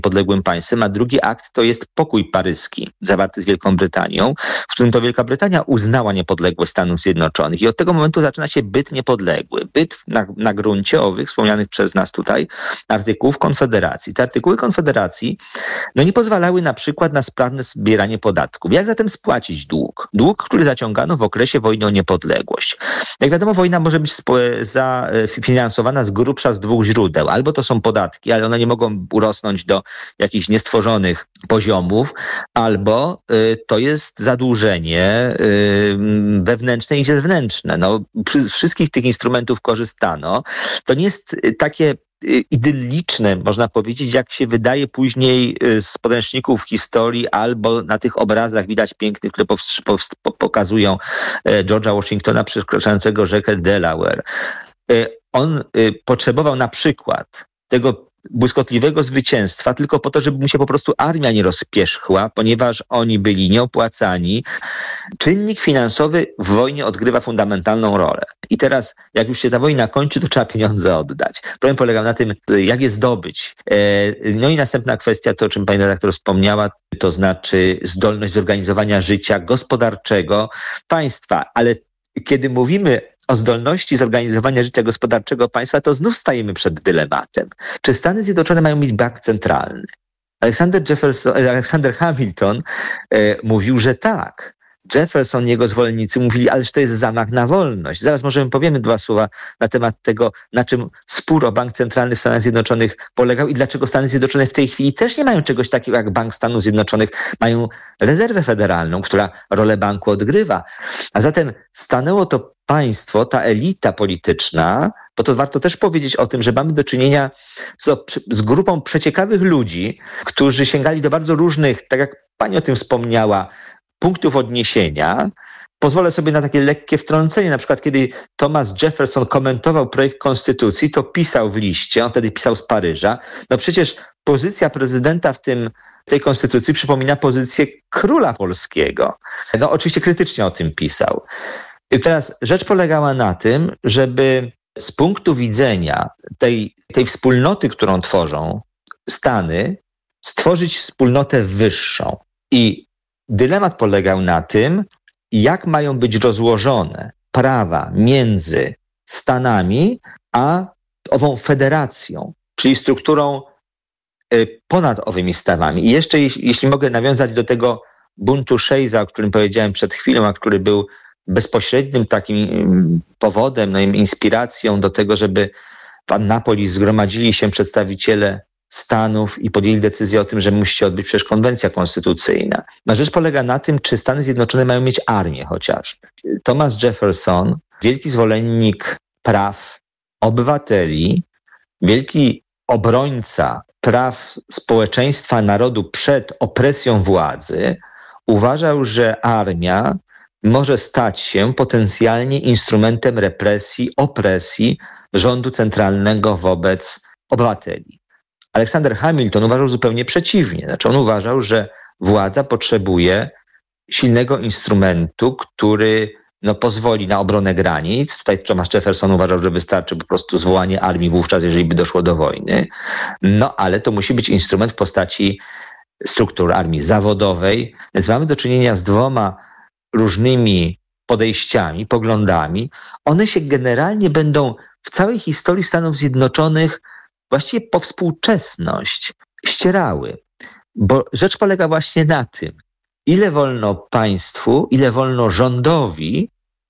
podległym państwem, a drugi akt to jest pokój paryski, zawarty z Wielką Brytanią, w którym to Wielka Brytania uznała niepodległość Stanów Zjednoczonych i od tego momentu zaczyna się byt niepodległy. Byt na gruncie owych wspomnianych przez nas tutaj artykułów Konfederacji. Te artykuły Konfederacji nie pozwalały na przykład na sprawne zbieranie podatków. Jak zatem spłacić dług? Dług, który zaciągano w okresie wojny o niepodległość. Jak wiadomo, wojna może być finansowana z grubsza z dwóch źródeł. Albo to są podatki, ale one nie mogą urosnąć do jakichś niestworzonych poziomów, albo to jest zadłużenie wewnętrzne i zewnętrzne. Przy wszystkich tych instrumentów korzystano. To nie jest takie idylliczne, można powiedzieć, jak się wydaje później z podręczników historii albo na tych obrazach widać pięknych, które pokazują George'a Washingtona przekraczającego rzekę Delaware. On potrzebował na przykład tego błyskotliwego zwycięstwa tylko po to, żeby mu się po prostu armia nie rozpierzchła, ponieważ oni byli nieopłacani. Czynnik finansowy w wojnie odgrywa fundamentalną rolę. I teraz, jak już się ta wojna kończy, to trzeba pieniądze oddać. Problem polegał na tym, jak je zdobyć. I następna kwestia, to o czym pani redaktor wspomniała, to znaczy zdolność zorganizowania życia gospodarczego państwa. Ale kiedy mówimy o zdolności zorganizowania życia gospodarczego państwa, to znów stajemy przed dylematem. Czy Stany Zjednoczone mają mieć bank centralny? Alexander Hamilton mówił, że tak. Jefferson, jego zwolennicy mówili, ależ to jest zamach na wolność. Zaraz może powiemy dwa słowa na temat tego, na czym spór o bank centralny w Stanach Zjednoczonych polegał i dlaczego Stany Zjednoczone w tej chwili też nie mają czegoś takiego jak Bank Stanów Zjednoczonych. Mają rezerwę federalną, która rolę banku odgrywa. A zatem stanęło to państwo, ta elita polityczna, bo to warto też powiedzieć o tym, że mamy do czynienia z grupą przeciekawych ludzi, którzy sięgali do bardzo różnych, tak jak pani o tym wspomniała, punktów odniesienia. Pozwolę sobie na takie lekkie wtrącenie. Na przykład, kiedy Thomas Jefferson komentował projekt konstytucji, to pisał w liście, on wtedy pisał z Paryża, przecież pozycja prezydenta w tej konstytucji przypomina pozycję króla polskiego. Oczywiście krytycznie o tym pisał. I teraz rzecz polegała na tym, żeby z punktu widzenia tej wspólnoty, którą tworzą Stany, stworzyć wspólnotę wyższą. I dylemat polegał na tym, jak mają być rozłożone prawa między Stanami a ową federacją, czyli strukturą ponad owymi Stanami. I jeszcze, jeśli mogę nawiązać do tego buntu Shays'a, o którym powiedziałem przed chwilą, a który był bezpośrednim takim powodem, inspiracją do tego, żeby w Annapolis zgromadzili się przedstawiciele Stanów i podjęli decyzję o tym, że musi się odbyć przecież konwencja konstytucyjna. Rzecz polega na tym, czy Stany Zjednoczone mają mieć armię chociażby. Thomas Jefferson, wielki zwolennik praw obywateli, wielki obrońca praw społeczeństwa, narodu przed opresją władzy, uważał, że armia może stać się potencjalnie instrumentem represji, opresji rządu centralnego wobec obywateli. Alexander Hamilton uważał zupełnie przeciwnie. Znaczy on uważał, że władza potrzebuje silnego instrumentu, który pozwoli na obronę granic. Tutaj Thomas Jefferson uważał, że wystarczy po prostu zwołanie armii wówczas, jeżeli by doszło do wojny. Ale to musi być instrument w postaci struktur armii zawodowej. Więc mamy do czynienia z dwoma różnymi podejściami, poglądami. One się generalnie będą w całej historii Stanów Zjednoczonych właściwie po współczesność ścierały. Bo rzecz polega właśnie na tym, ile wolno państwu, ile wolno rządowi,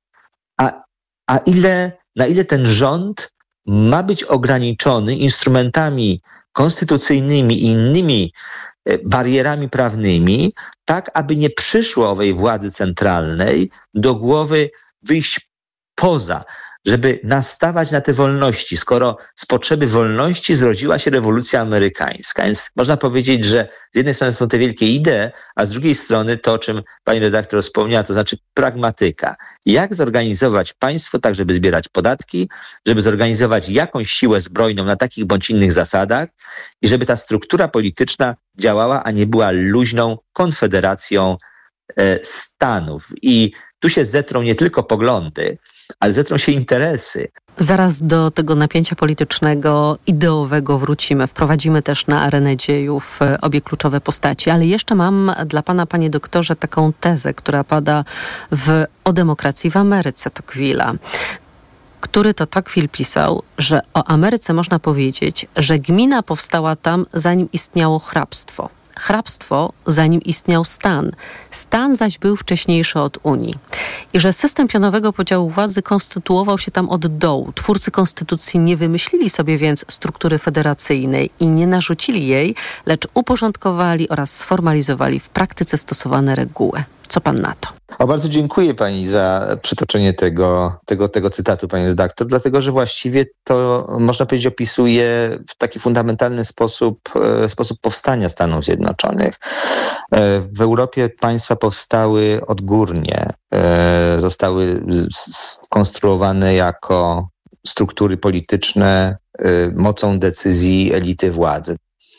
na ile ten rząd ma być ograniczony instrumentami konstytucyjnymi i innymi barierami prawnymi, tak aby nie przyszło owej władzy centralnej do głowy wyjść poza, żeby nastawać na te wolności, skoro z potrzeby wolności zrodziła się rewolucja amerykańska. Więc można powiedzieć, że z jednej strony są te wielkie idee, a z drugiej strony to, o czym pani redaktor wspomniała, to znaczy pragmatyka. Jak zorganizować państwo tak, żeby zbierać podatki, żeby zorganizować jakąś siłę zbrojną na takich bądź innych zasadach i żeby ta struktura polityczna działała, a nie była luźną konfederacją Stanów. I tu się zetrą nie tylko poglądy, ale zetrą się interesy. Zaraz do tego napięcia politycznego, ideowego wrócimy. Wprowadzimy też na arenę dziejów obie kluczowe postaci. Ale jeszcze mam dla pana, panie doktorze, taką tezę, która pada o demokracji w Ameryce Tocqueville'a, który to Tocqueville pisał, że o Ameryce można powiedzieć, że gmina powstała tam, zanim istniało hrabstwo. Hrabstwo, zanim istniał stan. Stan zaś był wcześniejszy od Unii. I że system pionowego podziału władzy konstytuował się tam od dołu. Twórcy konstytucji nie wymyślili sobie więc struktury federacyjnej i nie narzucili jej, lecz uporządkowali oraz sformalizowali w praktyce stosowane reguły. Co pan na to? Bardzo dziękuję pani za przytoczenie tego cytatu, pani redaktor, dlatego że właściwie to, można powiedzieć, opisuje w taki fundamentalny sposób powstania Stanów Zjednoczonych. W Europie państwa powstały odgórnie, zostały skonstruowane jako struktury polityczne mocą decyzji elity władzy.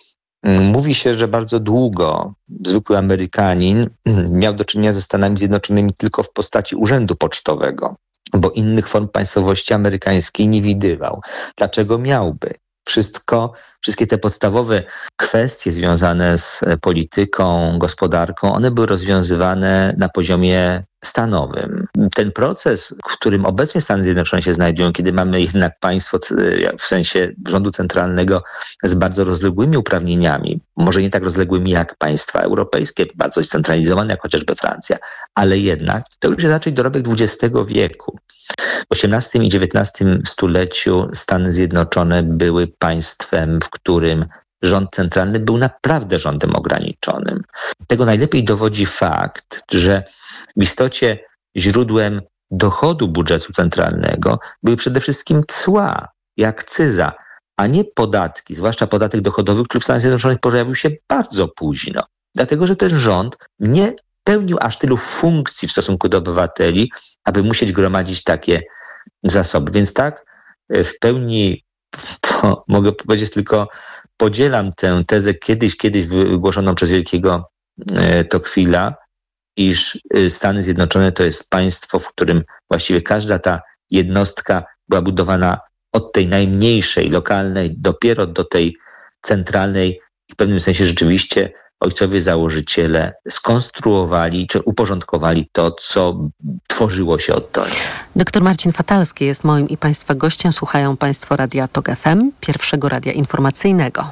Mówi się, że bardzo długo zwykły Amerykanin miał do czynienia ze Stanami Zjednoczonymi tylko w postaci urzędu pocztowego, bo innych form państwowości amerykańskiej nie widywał. Dlaczego miałby? Wszystkie te podstawowe kwestie związane z polityką, gospodarką, one były rozwiązywane na poziomie stanowym. Ten proces, w którym obecnie Stany Zjednoczone się znajdują, kiedy mamy jednak państwo w sensie rządu centralnego z bardzo rozległymi uprawnieniami, może nie tak rozległymi jak państwa europejskie, bardzo scentralizowane jak chociażby Francja, ale jednak to już jest raczej dorobek XX wieku. W XVIII i XIX stuleciu Stany Zjednoczone były państwem, w którym rząd centralny był naprawdę rządem ograniczonym. Tego najlepiej dowodzi fakt, że w istocie źródłem dochodu budżetu centralnego były przede wszystkim cła i akcyza, a nie podatki, zwłaszcza podatek dochodowy, który w Stanach Zjednoczonych pojawił się bardzo późno. Dlatego, że ten rząd nie pełnił aż tylu funkcji w stosunku do obywateli, aby musieć gromadzić takie zasoby. Więc tak, w pełni mogę powiedzieć tylko, podzielam tę tezę kiedyś wygłoszoną przez wielkiego Tocqueville'a, iż Stany Zjednoczone to jest państwo, w którym właściwie każda ta jednostka była budowana od tej najmniejszej, lokalnej, dopiero do tej centralnej i w pewnym sensie rzeczywiście ojcowie założyciele skonstruowali czy uporządkowali to, co tworzyło się oddolnie. Doktor Marcin Fatalski jest moim i państwa gościem. Słuchają państwo Radia Tok FM, pierwszego radia informacyjnego.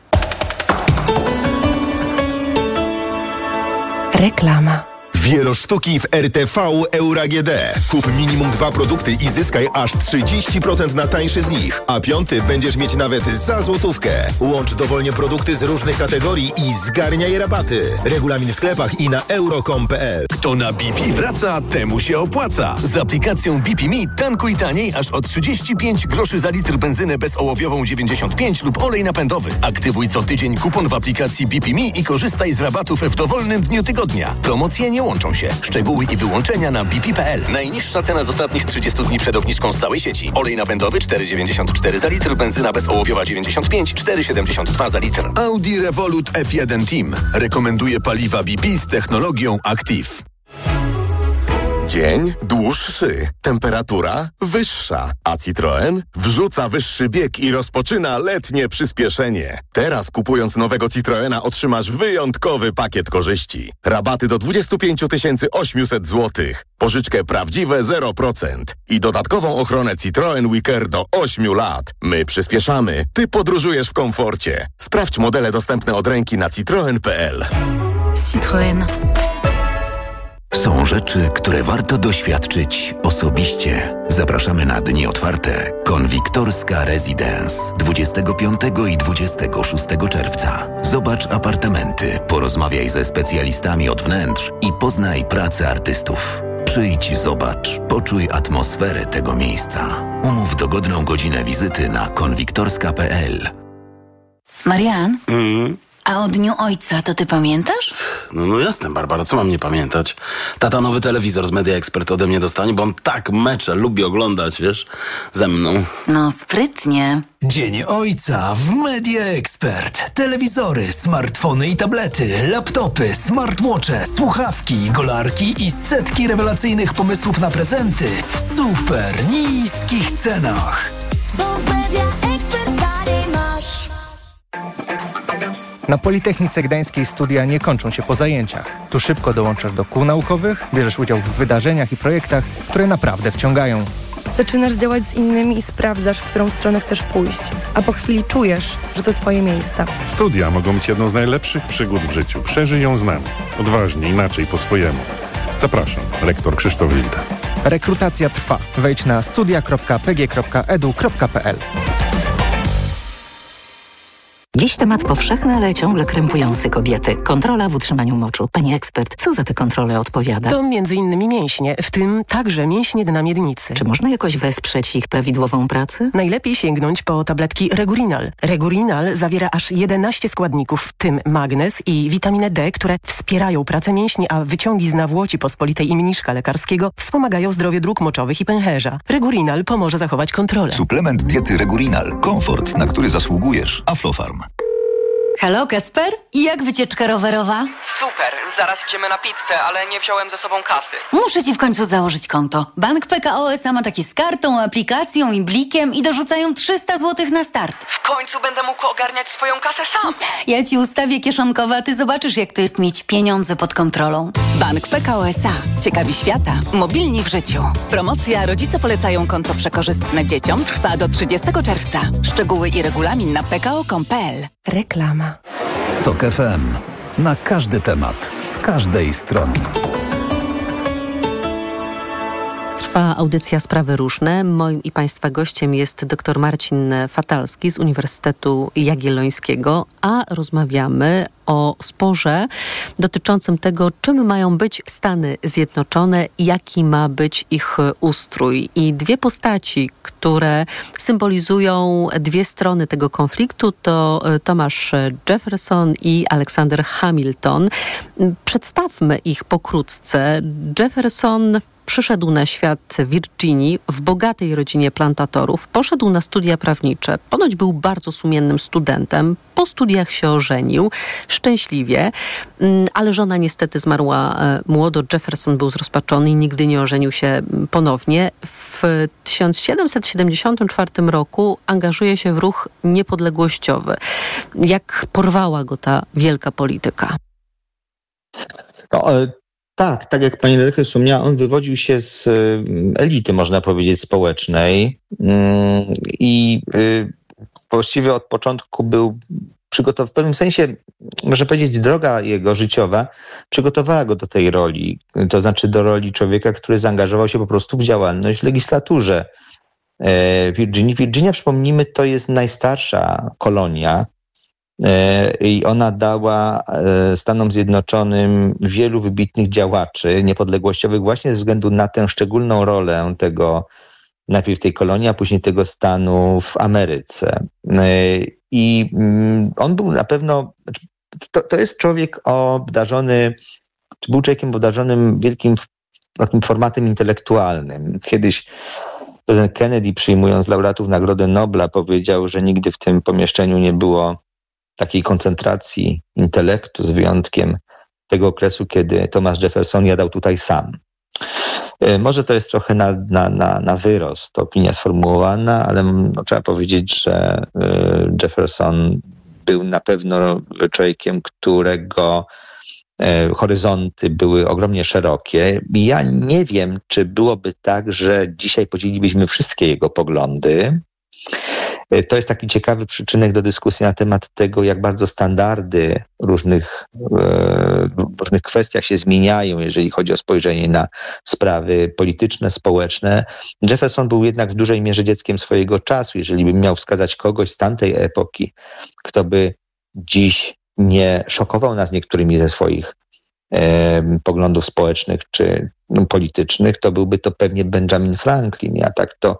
Reklama. Wielosztuki w RTV Euro AGD. Kup minimum 2 produkty i zyskaj aż 30% na tańszy z nich, a 5 będziesz mieć nawet za złotówkę. Łącz dowolnie produkty z różnych kategorii i zgarniaj rabaty. Regulamin w sklepach i na euro.com.pl. Kto na BP wraca, temu się opłaca. Z aplikacją BP Me tankuj taniej aż o 35 groszy za litr benzynę bezołowiową 95 lub olej napędowy. Aktywuj co tydzień kupon w aplikacji BP Me i korzystaj z rabatów w dowolnym dniu tygodnia. Promocje nie łączą się. Szczegóły i wyłączenia na bp.pl. Najniższa cena z ostatnich 30 dni przed obniżką z całej sieci. Olej napędowy 4,94 za litr, benzyna bezołowiowa 95, 4,72 za litr. Audi Revolut F1 Team rekomenduje paliwa BP z technologią Active. Dzień dłuższy, temperatura wyższa, a Citroen wrzuca wyższy bieg i rozpoczyna letnie przyspieszenie. Teraz kupując nowego Citroena otrzymasz wyjątkowy pakiet korzyści. Rabaty do 25 800 zł, pożyczkę prawdziwe 0% i dodatkową ochronę Citroen WeCare do 8 lat. My przyspieszamy, ty podróżujesz w komforcie. Sprawdź modele dostępne od ręki na citroen.pl. Citroen. Są rzeczy, które warto doświadczyć osobiście. Zapraszamy na dni otwarte Konwiktorska Residence 25 i 26 czerwca. Zobacz apartamenty, porozmawiaj ze specjalistami od wnętrz i poznaj pracę artystów. Przyjdź, zobacz, poczuj atmosferę tego miejsca. Umów dogodną godzinę wizyty na konwiktorska.pl. Marian? A o Dniu Ojca to ty pamiętasz? No jasne, Barbara, co mam nie pamiętać? Tata nowy telewizor z Media Expert ode mnie dostanie, bo on tak mecze lubi oglądać, wiesz, ze mną. No sprytnie. Dzień Ojca w Media Expert. Telewizory, smartfony i tablety, laptopy, smartwatche, słuchawki, golarki i setki rewelacyjnych pomysłów na prezenty w super niskich cenach. Bo w Media Expert taniej masz. Na Politechnice Gdańskiej studia nie kończą się po zajęciach. Tu szybko dołączasz do kół naukowych, bierzesz udział w wydarzeniach i projektach, które naprawdę wciągają. Zaczynasz działać z innymi i sprawdzasz, w którą stronę chcesz pójść. A po chwili czujesz, że to twoje miejsce. Studia mogą być jedną z najlepszych przygód w życiu. Przeżyj ją z nami. Odważnie, inaczej, po swojemu. Zapraszam, rektor Krzysztof Wilda. Rekrutacja trwa. Wejdź na studia.pg.edu.pl. Dziś temat powszechny, ale ciągle krępujący kobiety. Kontrola w utrzymaniu moczu. Pani ekspert, co za te kontrole odpowiada? To m.in. mięśnie, w tym także mięśnie dna miednicy. Czy można jakoś wesprzeć ich prawidłową pracę? Najlepiej sięgnąć po tabletki Regurinal. Regurinal zawiera aż 11 składników, w tym magnez i witaminę D, które wspierają pracę mięśni, a wyciągi z nawłoci pospolitej i mniszka lekarskiego wspomagają zdrowie dróg moczowych i pęcherza. Regurinal pomoże zachować kontrolę. Suplement diety Regurinal. Komfort, na który zasługujesz. Aflofarm. Halo, Kacper? I jak wycieczka rowerowa? Super, zaraz idziemy na pizzę, ale nie wziąłem ze sobą kasy. Muszę ci w końcu założyć konto. Bank PKO SA ma takie z kartą, aplikacją i blikiem i dorzucają 300 zł na start. W końcu będę mógł ogarniać swoją kasę sam. Ja ci ustawię kieszonkowe, a ty zobaczysz, jak to jest mieć pieniądze pod kontrolą. Bank PKO SA. Ciekawi świata. Mobilni w życiu. Promocja Rodzice polecają konto przekorzystne dzieciom trwa do 30 czerwca. Szczegóły i regulamin na pko.com.pl. Reklama. TOK FM. Na każdy temat, z każdej strony. Trwa audycja Sprawy Różne. Moim i Państwa gościem jest dr Marcin Fatalski z Uniwersytetu Jagiellońskiego, a rozmawiamy o sporze dotyczącym tego, czym mają być Stany Zjednoczone, jaki ma być ich ustrój. I dwie postaci, które symbolizują dwie strony tego konfliktu, to Thomas Jefferson i Alexander Hamilton. Przedstawmy ich pokrótce. Jefferson przyszedł na świat w Virginii, w bogatej rodzinie plantatorów. Poszedł na studia prawnicze. Ponoć był bardzo sumiennym studentem. Po studiach się ożenił. Szczęśliwie. Ale żona niestety zmarła młodo. Jefferson był zrozpaczony i nigdy nie ożenił się ponownie. W 1774 roku angażuje się w ruch niepodległościowy. Jak porwała go ta wielka polityka? Tak jak pani redaktor wspomniała, on wywodził się z elity, można powiedzieć, społecznej i właściwie od początku był przygotowany, w pewnym sensie, można powiedzieć, droga jego życiowa przygotowała go do tej roli, to znaczy do roli człowieka, który zaangażował się po prostu w działalność w legislaturze Virginii. Virginia, przypomnijmy, to jest najstarsza kolonia, i ona dała Stanom Zjednoczonym wielu wybitnych działaczy niepodległościowych właśnie ze względu na tę szczególną rolę tego, najpierw tej kolonii, a później tego stanu w Ameryce. I on był na pewno, to jest człowiek obdarzony, był człowiekiem obdarzonym wielkim takim formatem intelektualnym. Kiedyś prezydent Kennedy, przyjmując laureatów Nagrody Nobla, powiedział, że nigdy w tym pomieszczeniu nie było takiej koncentracji intelektu, z wyjątkiem tego okresu, kiedy Thomas Jefferson jadał tutaj sam. Może to jest trochę na wyrost opinia sformułowana, ale trzeba powiedzieć, że Jefferson był na pewno człowiekiem, którego horyzonty były ogromnie szerokie. I ja nie wiem, czy byłoby tak, że dzisiaj podzielilibyśmy wszystkie jego poglądy. To jest taki ciekawy przyczynek do dyskusji na temat tego, jak bardzo standardy w różnych kwestiach się zmieniają, jeżeli chodzi o spojrzenie na sprawy polityczne, społeczne. Jefferson był jednak w dużej mierze dzieckiem swojego czasu. Jeżeli bym miał wskazać kogoś z tamtej epoki, kto by dziś nie szokował nas niektórymi ze swoich poglądów społecznych czy politycznych, to byłby to pewnie Benjamin Franklin. Ja tak to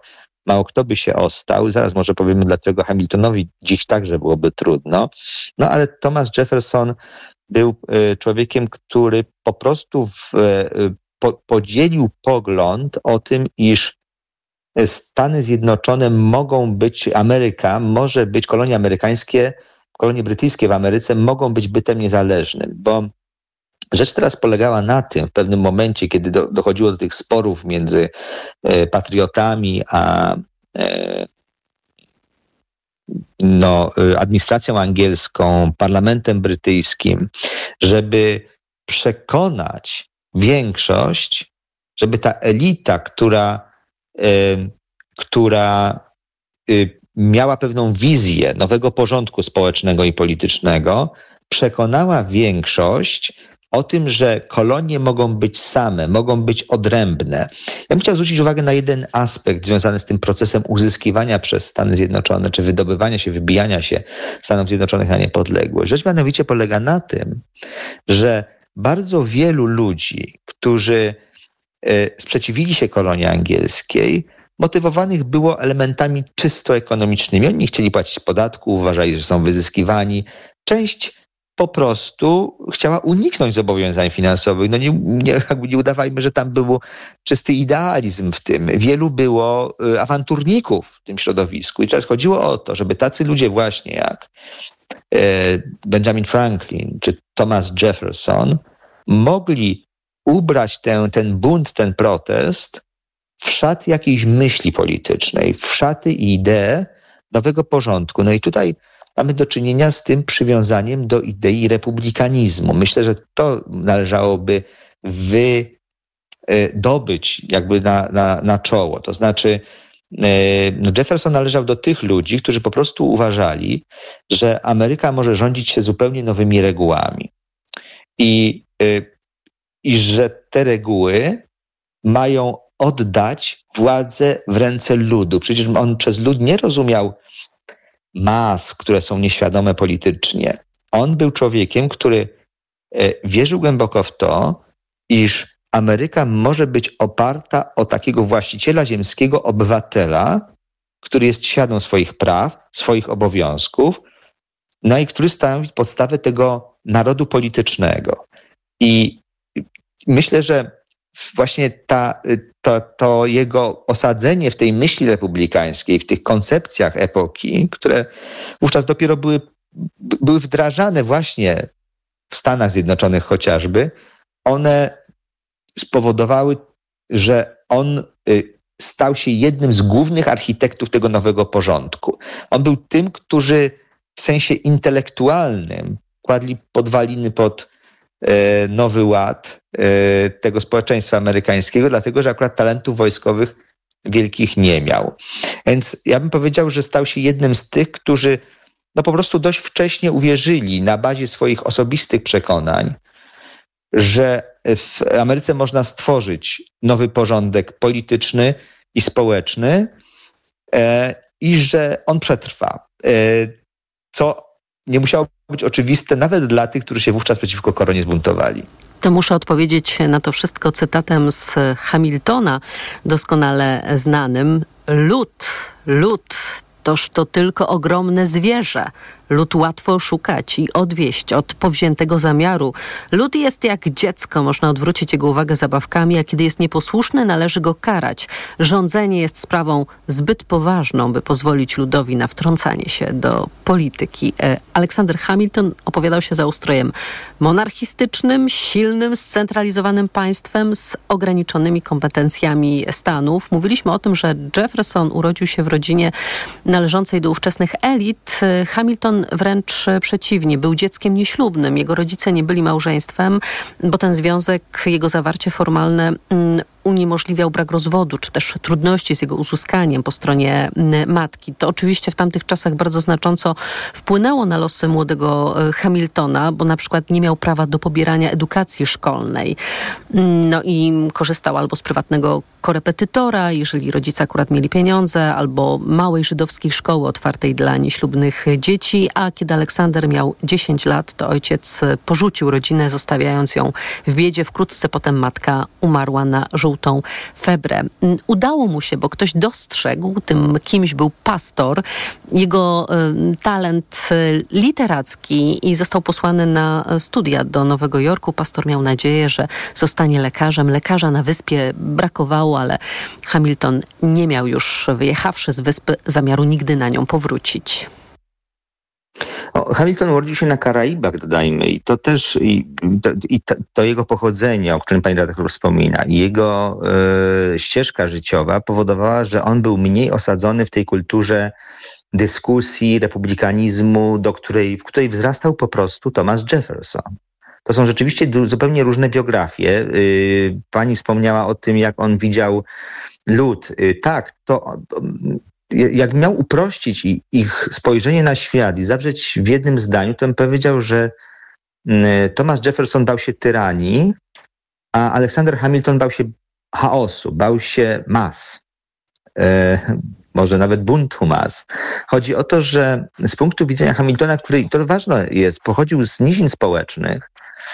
mało kto by się ostał. Zaraz może powiemy, dlaczego Hamiltonowi dziś także byłoby trudno. No ale Thomas Jefferson był człowiekiem, który po prostu podzielił pogląd o tym, iż Stany Zjednoczone mogą być, kolonie amerykańskie, kolonie brytyjskie w Ameryce mogą być bytem niezależnym, bo rzecz teraz polegała na tym, w pewnym momencie, kiedy dochodziło do tych sporów między patriotami a administracją angielską, parlamentem brytyjskim, żeby przekonać większość, żeby ta elita, która miała pewną wizję nowego porządku społecznego i politycznego, przekonała większość o tym, że kolonie mogą być same, mogą być odrębne. Ja bym chciał zwrócić uwagę na jeden aspekt związany z tym procesem uzyskiwania przez Stany Zjednoczone, czy wydobywania się, wybijania się Stanów Zjednoczonych na niepodległość. Rzecz mianowicie polega na tym, że bardzo wielu ludzi, którzy sprzeciwili się kolonii angielskiej, motywowanych było elementami czysto ekonomicznymi. Oni nie chcieli płacić podatków, uważali, że są wyzyskiwani. Część po prostu chciała uniknąć zobowiązań finansowych. No nie udawajmy, że tam był czysty idealizm w tym. Wielu było awanturników w tym środowisku. I teraz chodziło o to, żeby tacy ludzie właśnie jak Benjamin Franklin czy Thomas Jefferson mogli ubrać ten bunt, ten protest w szaty jakiejś myśli politycznej, w szaty i idee nowego porządku. No i tutaj mamy do czynienia z tym przywiązaniem do idei republikanizmu. Myślę, że to należałoby wydobyć jakby na czoło. To znaczy Jefferson należał do tych ludzi, którzy po prostu uważali, że Ameryka może rządzić się zupełnie nowymi regułami. I że te reguły mają oddać władzę w ręce ludu. Przecież on przez lud nie rozumiał mas, które są nieświadome politycznie. On był człowiekiem, który wierzył głęboko w to, iż Ameryka może być oparta o takiego właściciela ziemskiego, obywatela, który jest świadom swoich praw, swoich obowiązków, no i który stanowi podstawę tego narodu politycznego. I myślę, że właśnie to jego osadzenie w tej myśli republikańskiej, w tych koncepcjach epoki, które wówczas dopiero były wdrażane właśnie w Stanach Zjednoczonych chociażby, one spowodowały, że on stał się jednym z głównych architektów tego nowego porządku. On był tym, którzy w sensie intelektualnym kładli podwaliny pod nowy ład tego społeczeństwa amerykańskiego, dlatego że akurat talentów wojskowych wielkich nie miał. Więc ja bym powiedział, że stał się jednym z tych, którzy po prostu dość wcześnie uwierzyli na bazie swoich osobistych przekonań, że w Ameryce można stworzyć nowy porządek polityczny i społeczny i że on przetrwa. Co nie musiało być oczywiste nawet dla tych, którzy się wówczas przeciwko koronie zbuntowali. To muszę odpowiedzieć na to wszystko cytatem z Hamiltona, doskonale znanym. Lud, toż to tylko ogromne zwierzę. Lud łatwo szukać i odwieść od powziętego zamiaru. Lud jest jak dziecko, można odwrócić jego uwagę zabawkami, a kiedy jest nieposłuszny, należy go karać. Rządzenie jest sprawą zbyt poważną, by pozwolić ludowi na wtrącanie się do polityki. Aleksander Hamilton opowiadał się za ustrojem monarchistycznym, silnym, scentralizowanym państwem z ograniczonymi kompetencjami stanów. Mówiliśmy o tym, że Jefferson urodził się w rodzinie należącej do ówczesnych elit. Hamilton wręcz przeciwnie, był dzieckiem nieślubnym. Jego rodzice nie byli małżeństwem, bo ten związek, jego zawarcie formalne uniemożliwiał brak rozwodu, czy też trudności z jego uzyskaniem po stronie matki. To oczywiście w tamtych czasach bardzo znacząco wpłynęło na losy młodego Hamiltona, bo na przykład nie miał prawa do pobierania edukacji szkolnej. No i korzystał albo z prywatnego korepetytora, jeżeli rodzice akurat mieli pieniądze, albo małej żydowskiej szkoły otwartej dla nieślubnych dzieci, a kiedy Aleksander miał 10 lat, to ojciec porzucił rodzinę, zostawiając ją w biedzie. Wkrótce potem matka umarła na żółtą febrę. Udało mu się, bo ktoś dostrzegł, tym kimś był pastor, jego talent literacki i został posłany na studia do Nowego Jorku. Pastor miał nadzieję, że zostanie lekarzem. Lekarza na wyspie brakowało, ale Hamilton nie miał już, wyjechawszy z wyspy, zamiaru nigdy na nią powrócić. Hamilton urodził się na Karaibach, dodajmy, i to też to jego pochodzenie, o którym pani redaktor wspomina, i jego ścieżka życiowa powodowała, że on był mniej osadzony w tej kulturze dyskusji, republikanizmu, w której wzrastał po prostu Thomas Jefferson. To są rzeczywiście zupełnie różne biografie. Pani wspomniała o tym, jak on widział lud. Tak, jak miał uprościć ich spojrzenie na świat i zawrzeć w jednym zdaniu, to bym powiedział, że Thomas Jefferson bał się tyranii, a Alexander Hamilton bał się chaosu, bał się mas. Może nawet buntu mas. Chodzi o to, że z punktu widzenia Hamiltona, który, to ważne jest, pochodził z nizin społecznych,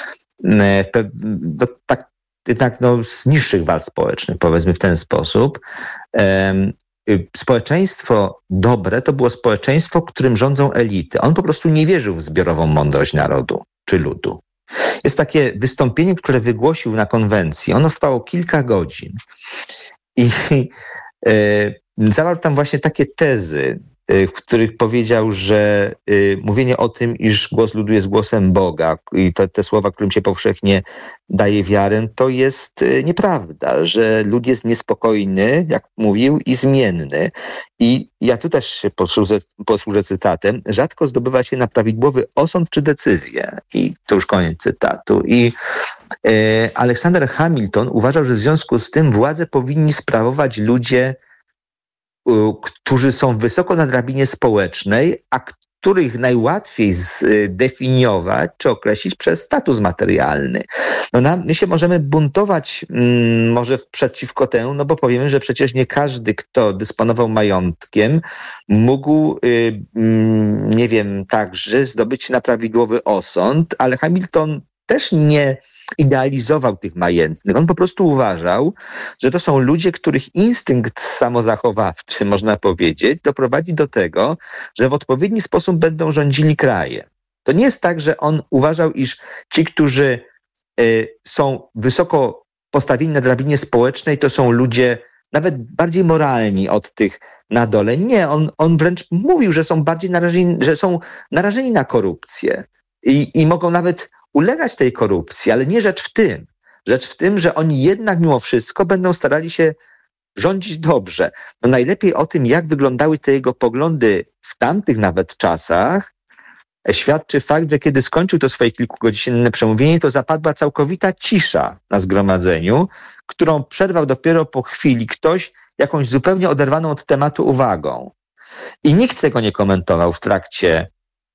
z niższych warstw społecznych, powiedzmy w ten sposób. Społeczeństwo dobre to było społeczeństwo, którym rządzą elity. On po prostu nie wierzył w zbiorową mądrość narodu czy ludu. Jest takie wystąpienie, które wygłosił na konwencji. Ono trwało kilka godzin i zawarł tam właśnie takie tezy, w których powiedział, że mówienie o tym, iż głos ludu jest głosem Boga i te słowa, którym się powszechnie daje wiarę, to jest nieprawda, że lud jest niespokojny, jak mówił, i zmienny. I ja tu też się posłużę cytatem. Rzadko zdobywa się na prawidłowy osąd czy decyzję. I to już koniec cytatu. I Alexander Hamilton uważał, że w związku z tym władzę powinni sprawować ludzie, którzy są wysoko na drabinie społecznej, a których najłatwiej zdefiniować czy określić przez status materialny. My się możemy buntować może przeciwko temu, bo powiemy, że przecież nie każdy, kto dysponował majątkiem, mógł, także zdobyć na prawidłowy osąd, ale Hamilton też nie idealizował tych majętnych. On po prostu uważał, że to są ludzie, których instynkt samozachowawczy, można powiedzieć, doprowadzi do tego, że w odpowiedni sposób będą rządzili krajem. To nie jest tak, że on uważał, iż ci, którzy są wysoko postawieni na drabinie społecznej, to są ludzie nawet bardziej moralni od tych na dole. Nie, on wręcz mówił, że są bardziej narażeni na korupcję i mogą nawet ulegać tej korupcji, ale nie rzecz w tym. Rzecz w tym, że oni jednak mimo wszystko będą starali się rządzić dobrze. Najlepiej o tym, jak wyglądały te jego poglądy w tamtych nawet czasach, świadczy fakt, że kiedy skończył to swoje kilkugodzinne przemówienie, to zapadła całkowita cisza na zgromadzeniu, którą przerwał dopiero po chwili ktoś jakąś zupełnie oderwaną od tematu uwagą. I nikt tego nie komentował w trakcie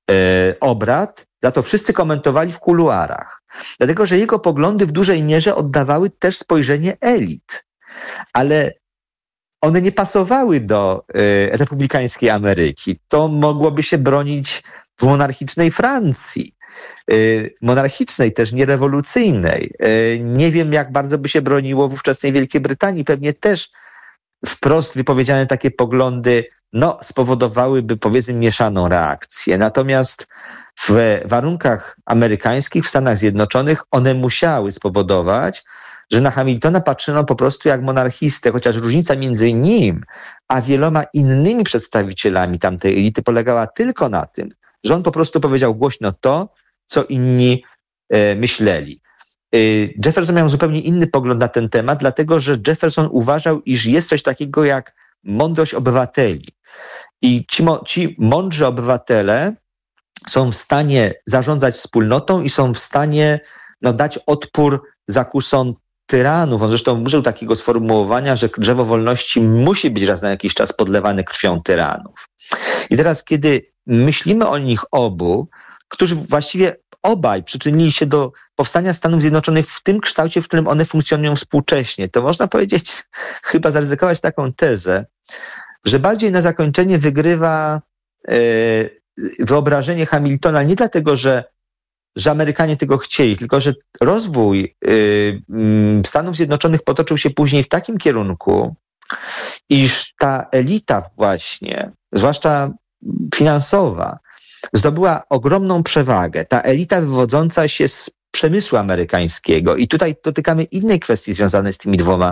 obrad, za to wszyscy komentowali w kuluarach. Dlatego, że jego poglądy w dużej mierze oddawały też spojrzenie elit. Ale one nie pasowały do republikańskiej Ameryki. To mogłoby się bronić w monarchicznej Francji. Monarchicznej, też nierewolucyjnej. Nie wiem, jak bardzo by się broniło w ówczesnej Wielkiej Brytanii. Pewnie też wprost wypowiedziane takie poglądy spowodowałyby, powiedzmy, mieszaną reakcję. Natomiast w warunkach amerykańskich, w Stanach Zjednoczonych, one musiały spowodować, że na Hamiltona patrzono po prostu jak monarchistę, chociaż różnica między nim a wieloma innymi przedstawicielami tamtej elity polegała tylko na tym, że on po prostu powiedział głośno to, co inni myśleli. Jefferson miał zupełnie inny pogląd na ten temat, dlatego że Jefferson uważał, iż jest coś takiego jak mądrość obywateli. I ci mądrzy obywatele są w stanie zarządzać wspólnotą i są w stanie dać odpór zakusom tyranów. On zresztą użył takiego sformułowania, że drzewo wolności musi być raz na jakiś czas podlewane krwią tyranów. I teraz, kiedy myślimy o nich obu, którzy właściwie obaj przyczynili się do powstania Stanów Zjednoczonych w tym kształcie, w którym one funkcjonują współcześnie, to można powiedzieć, chyba zaryzykować taką tezę, że bardziej na zakończenie wygrywa wyobrażenie Hamiltona nie dlatego, że Amerykanie tego chcieli, tylko że rozwój Stanów Zjednoczonych potoczył się później w takim kierunku, iż ta elita właśnie, zwłaszcza finansowa, zdobyła ogromną przewagę. Ta elita wywodząca się z przemysłu amerykańskiego. I tutaj dotykamy innej kwestii związanej z tymi dwoma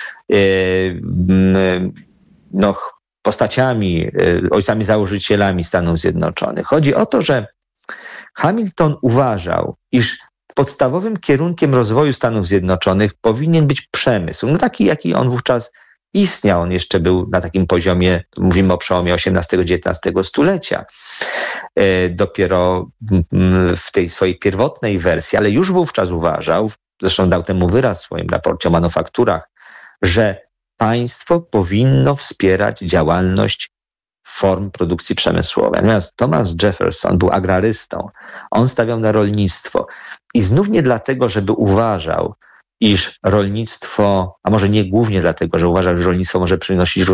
postaciami, ojcami założycielami Stanów Zjednoczonych. Chodzi o to, że Hamilton uważał, iż podstawowym kierunkiem rozwoju Stanów Zjednoczonych powinien być przemysł. No taki, jaki on wówczas istniał. On jeszcze był na takim poziomie, mówimy o przełomie XVIII-XIX stulecia. Dopiero w tej swojej pierwotnej wersji, ale już wówczas uważał, zresztą dał temu wyraz w swoim raporcie o manufakturach, że państwo powinno wspierać działalność form produkcji przemysłowej. Natomiast Thomas Jefferson był agrarystą. On stawiał na rolnictwo. I znów nie dlatego, żeby uważał, iż rolnictwo, a może nie głównie dlatego, że uważał, że rolnictwo może przynosić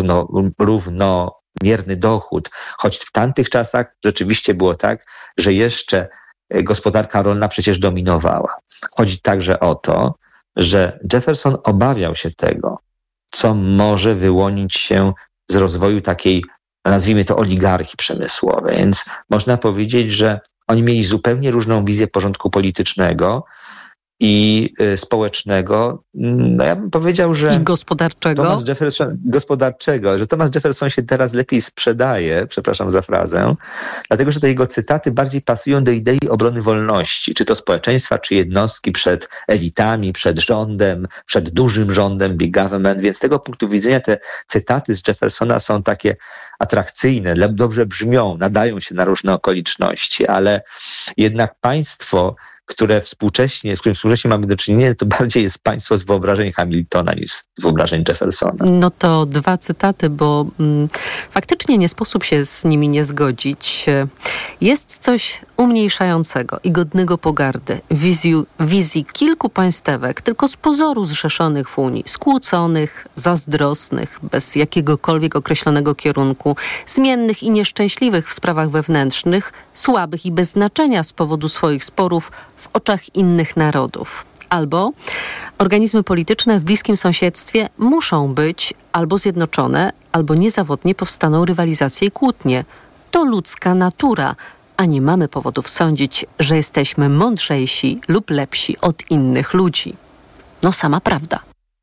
równomierny dochód, choć w tamtych czasach rzeczywiście było tak, że jeszcze gospodarka rolna przecież dominowała. Chodzi także o to, że Jefferson obawiał się tego, co może wyłonić się z rozwoju takiej, nazwijmy to, oligarchii przemysłowej. Więc można powiedzieć, że oni mieli zupełnie różną wizję porządku politycznego i społecznego. No ja bym powiedział, że... I gospodarczego. Że Thomas Jefferson się teraz lepiej sprzedaje, przepraszam za frazę, dlatego, że te jego cytaty bardziej pasują do idei obrony wolności, czy to społeczeństwa, czy jednostki przed elitami, przed rządem, przed dużym rządem, big government, więc z tego punktu widzenia te cytaty z Jeffersona są takie atrakcyjne, dobrze brzmią, nadają się na różne okoliczności, ale jednak państwo, z którym współcześnie mamy do czynienia, to bardziej jest państwo z wyobrażeń Hamiltona niż z wyobrażeń Jeffersona. No to dwa cytaty, bo faktycznie nie sposób się z nimi nie zgodzić. Jest coś umniejszającego i godnego pogardy wizji kilku państewek, tylko z pozoru zrzeszonych w Unii, skłóconych, zazdrosnych, bez jakiegokolwiek określonego kierunku, zmiennych i nieszczęśliwych w sprawach wewnętrznych, słabych i bez znaczenia z powodu swoich sporów w oczach innych narodów. Albo organizmy polityczne w bliskim sąsiedztwie muszą być albo zjednoczone, albo niezawodnie powstaną rywalizacje i kłótnie. To ludzka natura, a nie mamy powodów sądzić, że jesteśmy mądrzejsi lub lepsi od innych ludzi. No sama prawda.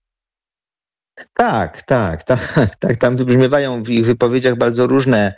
Tak. Tam wybrzmiewają w ich wypowiedziach bardzo różne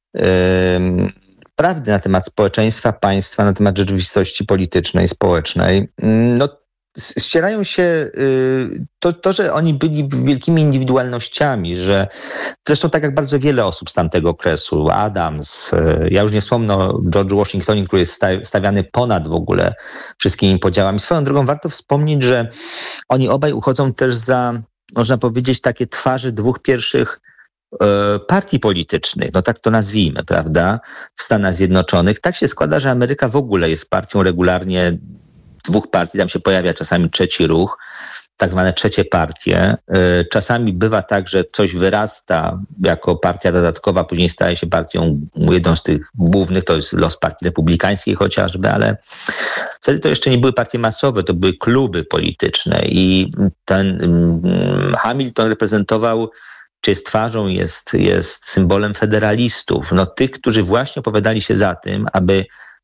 prawdy na temat społeczeństwa, państwa, na temat rzeczywistości politycznej, społecznej. No, ścierają się to, że oni byli wielkimi indywidualnościami, że zresztą tak jak bardzo wiele osób z tamtego okresu, Adams, ja już nie wspomnę o George'u Washingtonie, który jest stawiany ponad w ogóle wszystkimi podziałami. Swoją drogą warto wspomnieć, że oni obaj uchodzą też za, można powiedzieć, takie twarze dwóch pierwszych partii politycznych, no tak to nazwijmy, prawda, w Stanach Zjednoczonych. Tak się składa, że Ameryka w ogóle jest partią regularnie dwóch partii, tam się pojawia czasami trzeci ruch, tak zwane trzecie partie. Czasami bywa tak, że coś wyrasta jako partia dodatkowa, później staje się partią, jedną z tych głównych, to jest los partii republikańskiej chociażby, ale wtedy to jeszcze nie były partie masowe, to były kluby polityczne i ten Hamilton reprezentował, czy jest twarzą, jest symbolem federalistów, no tych, którzy właśnie opowiadali się za tym, aby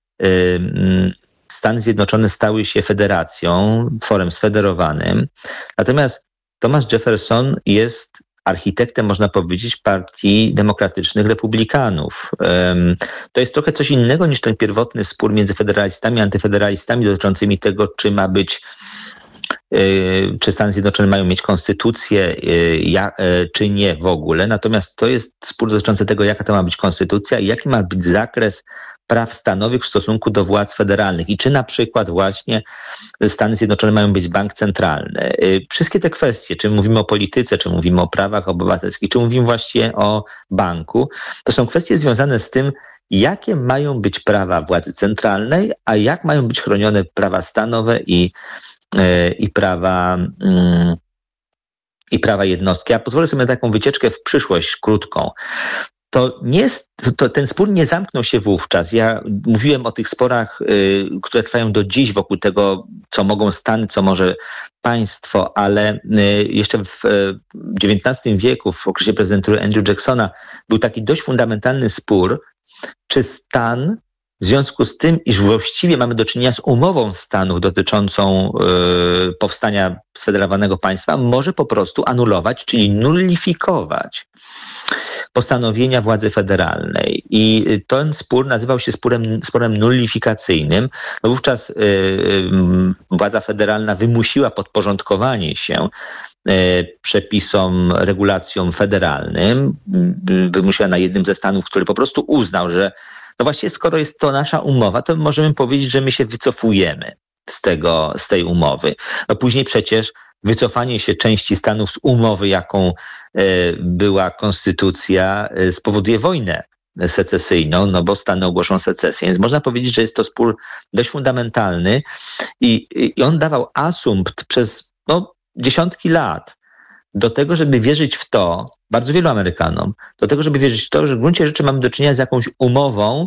Stany Zjednoczone stały się federacją, tworem sfederowanym. Natomiast Thomas Jefferson jest architektem, można powiedzieć, partii demokratycznych republikanów. To jest trochę coś innego niż ten pierwotny spór między federalistami i antyfederalistami dotyczącymi tego, czy Stany Zjednoczone mają mieć konstytucję, czy nie w ogóle. Natomiast to jest spór dotyczący tego, jaka to ma być konstytucja i jaki ma być zakres praw stanowych w stosunku do władz federalnych i czy na przykład właśnie Stany Zjednoczone mają być bank centralny. Wszystkie te kwestie, czy mówimy o polityce, czy mówimy o prawach obywatelskich, czy mówimy właśnie o banku, to są kwestie związane z tym, jakie mają być prawa władzy centralnej, a jak mają być chronione prawa stanowe i prawa jednostki. Ja pozwolę sobie na taką wycieczkę w przyszłość krótką. Ten spór nie zamknął się wówczas. Ja mówiłem o tych sporach, które trwają do dziś wokół tego, co mogą Stany, co może państwo, ale jeszcze w XIX wieku, w okresie prezydentury Andrew Jacksona, był taki dość fundamentalny spór, czy stan w związku z tym, iż właściwie mamy do czynienia z umową Stanów dotyczącą powstania sfederowanego państwa, może po prostu anulować, czyli nullifikować postanowienia władzy federalnej. I ten spór nazywał się sporem nullifikacyjnym. No wówczas władza federalna wymusiła podporządkowanie się przepisom, regulacjom federalnym. Wymusiła na jednym ze stanów, który po prostu uznał, że no właściwie skoro jest to nasza umowa, to możemy powiedzieć, że my się wycofujemy z tej umowy. No później przecież wycofanie się części Stanów z umowy, jaką była konstytucja, spowoduje wojnę secesyjną, no bo Stany ogłoszą secesję. Więc można powiedzieć, że jest to spór dość fundamentalny i on dawał asumpt przez dziesiątki lat do tego, żeby wierzyć w to, bardzo wielu Amerykanom, do tego, żeby wierzyć w to, że w gruncie rzeczy mamy do czynienia z jakąś umową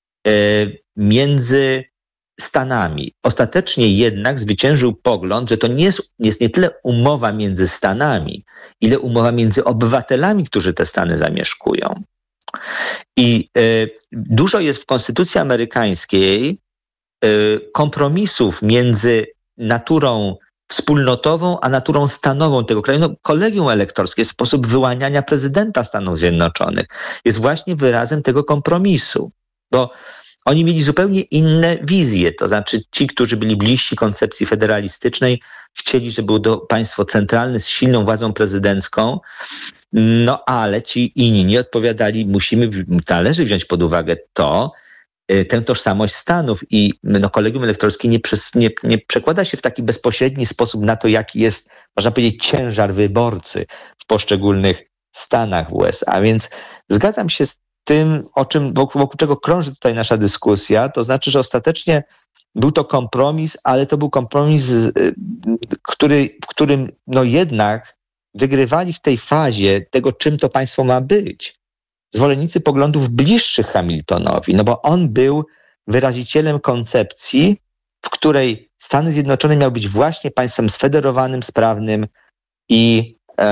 między Stanami. Ostatecznie jednak zwyciężył pogląd, że to nie jest nie tyle umowa między Stanami, ile umowa między obywatelami, którzy te Stany zamieszkują. I dużo jest w konstytucji amerykańskiej kompromisów między naturą wspólnotową, a naturą stanową tego kraju. No, kolegium elektorskie, sposób wyłaniania prezydenta Stanów Zjednoczonych jest właśnie wyrazem tego kompromisu, bo oni mieli zupełnie inne wizje, to znaczy ci, którzy byli bliżsi koncepcji federalistycznej, chcieli, żeby było to państwo centralne z silną władzą prezydencką, no ale ci inni odpowiadali, należy wziąć pod uwagę tę tożsamość Stanów i kolegium elektorskie nie przekłada się w taki bezpośredni sposób na to, jaki jest, można powiedzieć, ciężar wyborcy w poszczególnych stanach w USA. Więc zgadzam się z tym, wokół czego krąży tutaj nasza dyskusja, to znaczy, że ostatecznie był to kompromis, ale to był kompromis, w którym jednak wygrywali w tej fazie tego, czym to państwo ma być, zwolennicy poglądów bliższych Hamiltonowi, no bo on był wyrazicielem koncepcji, w której Stany Zjednoczone miały być właśnie państwem sfederowanym, sprawnym i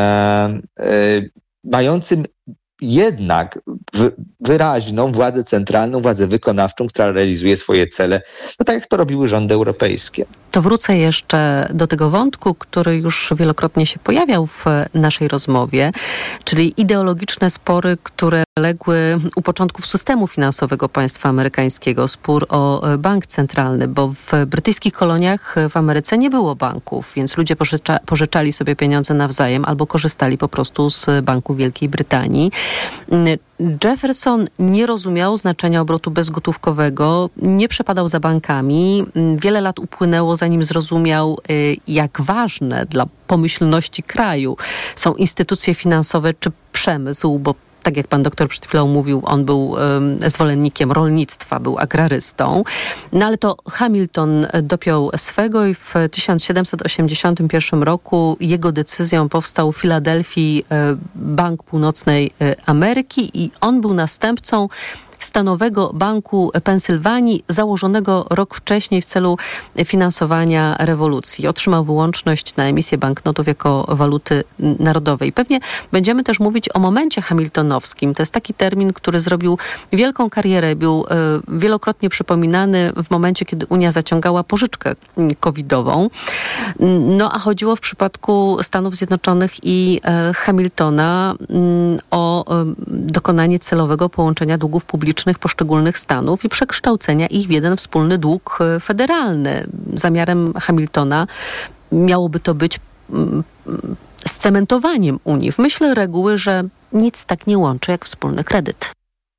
mającym jednak wyraźną władzę centralną, władzę wykonawczą, która realizuje swoje cele, no tak jak to robiły rządy europejskie. To wrócę jeszcze do tego wątku, który już wielokrotnie się pojawiał w naszej rozmowie, czyli ideologiczne spory, które legły u początków systemu finansowego państwa amerykańskiego. Spór o bank centralny, bo w brytyjskich koloniach w Ameryce nie było banków, więc ludzie pożyczali sobie pieniądze nawzajem albo korzystali po prostu z banku Wielkiej Brytanii. Jefferson nie rozumiał znaczenia obrotu bezgotówkowego, nie przepadał za bankami. Wiele lat upłynęło, zanim zrozumiał, jak ważne dla pomyślności kraju są instytucje finansowe czy przemysł, bo tak jak pan doktor przed chwilą mówił, on był zwolennikiem rolnictwa, był agrarystą. No ale to Hamilton dopiął swego i w 1781 roku jego decyzją powstał w Filadelfii Bank Północnej Ameryki i on był następcą Stanowego Banku Pensylwanii, założonego rok wcześniej w celu finansowania rewolucji. Otrzymał wyłączność na emisję banknotów jako waluty narodowej. Pewnie będziemy też mówić o momencie hamiltonowskim. To jest taki termin, który zrobił wielką karierę. Był wielokrotnie przypominany w momencie, kiedy Unia zaciągała pożyczkę covidową. No a chodziło w przypadku Stanów Zjednoczonych i Hamiltona o dokonanie celowego połączenia długów publicznych poszczególnych stanów i przekształcenia ich w jeden wspólny dług federalny. Zamiarem Hamiltona miałoby to być scementowaniem Unii w myśl reguły, że nic tak nie łączy jak wspólny kredyt.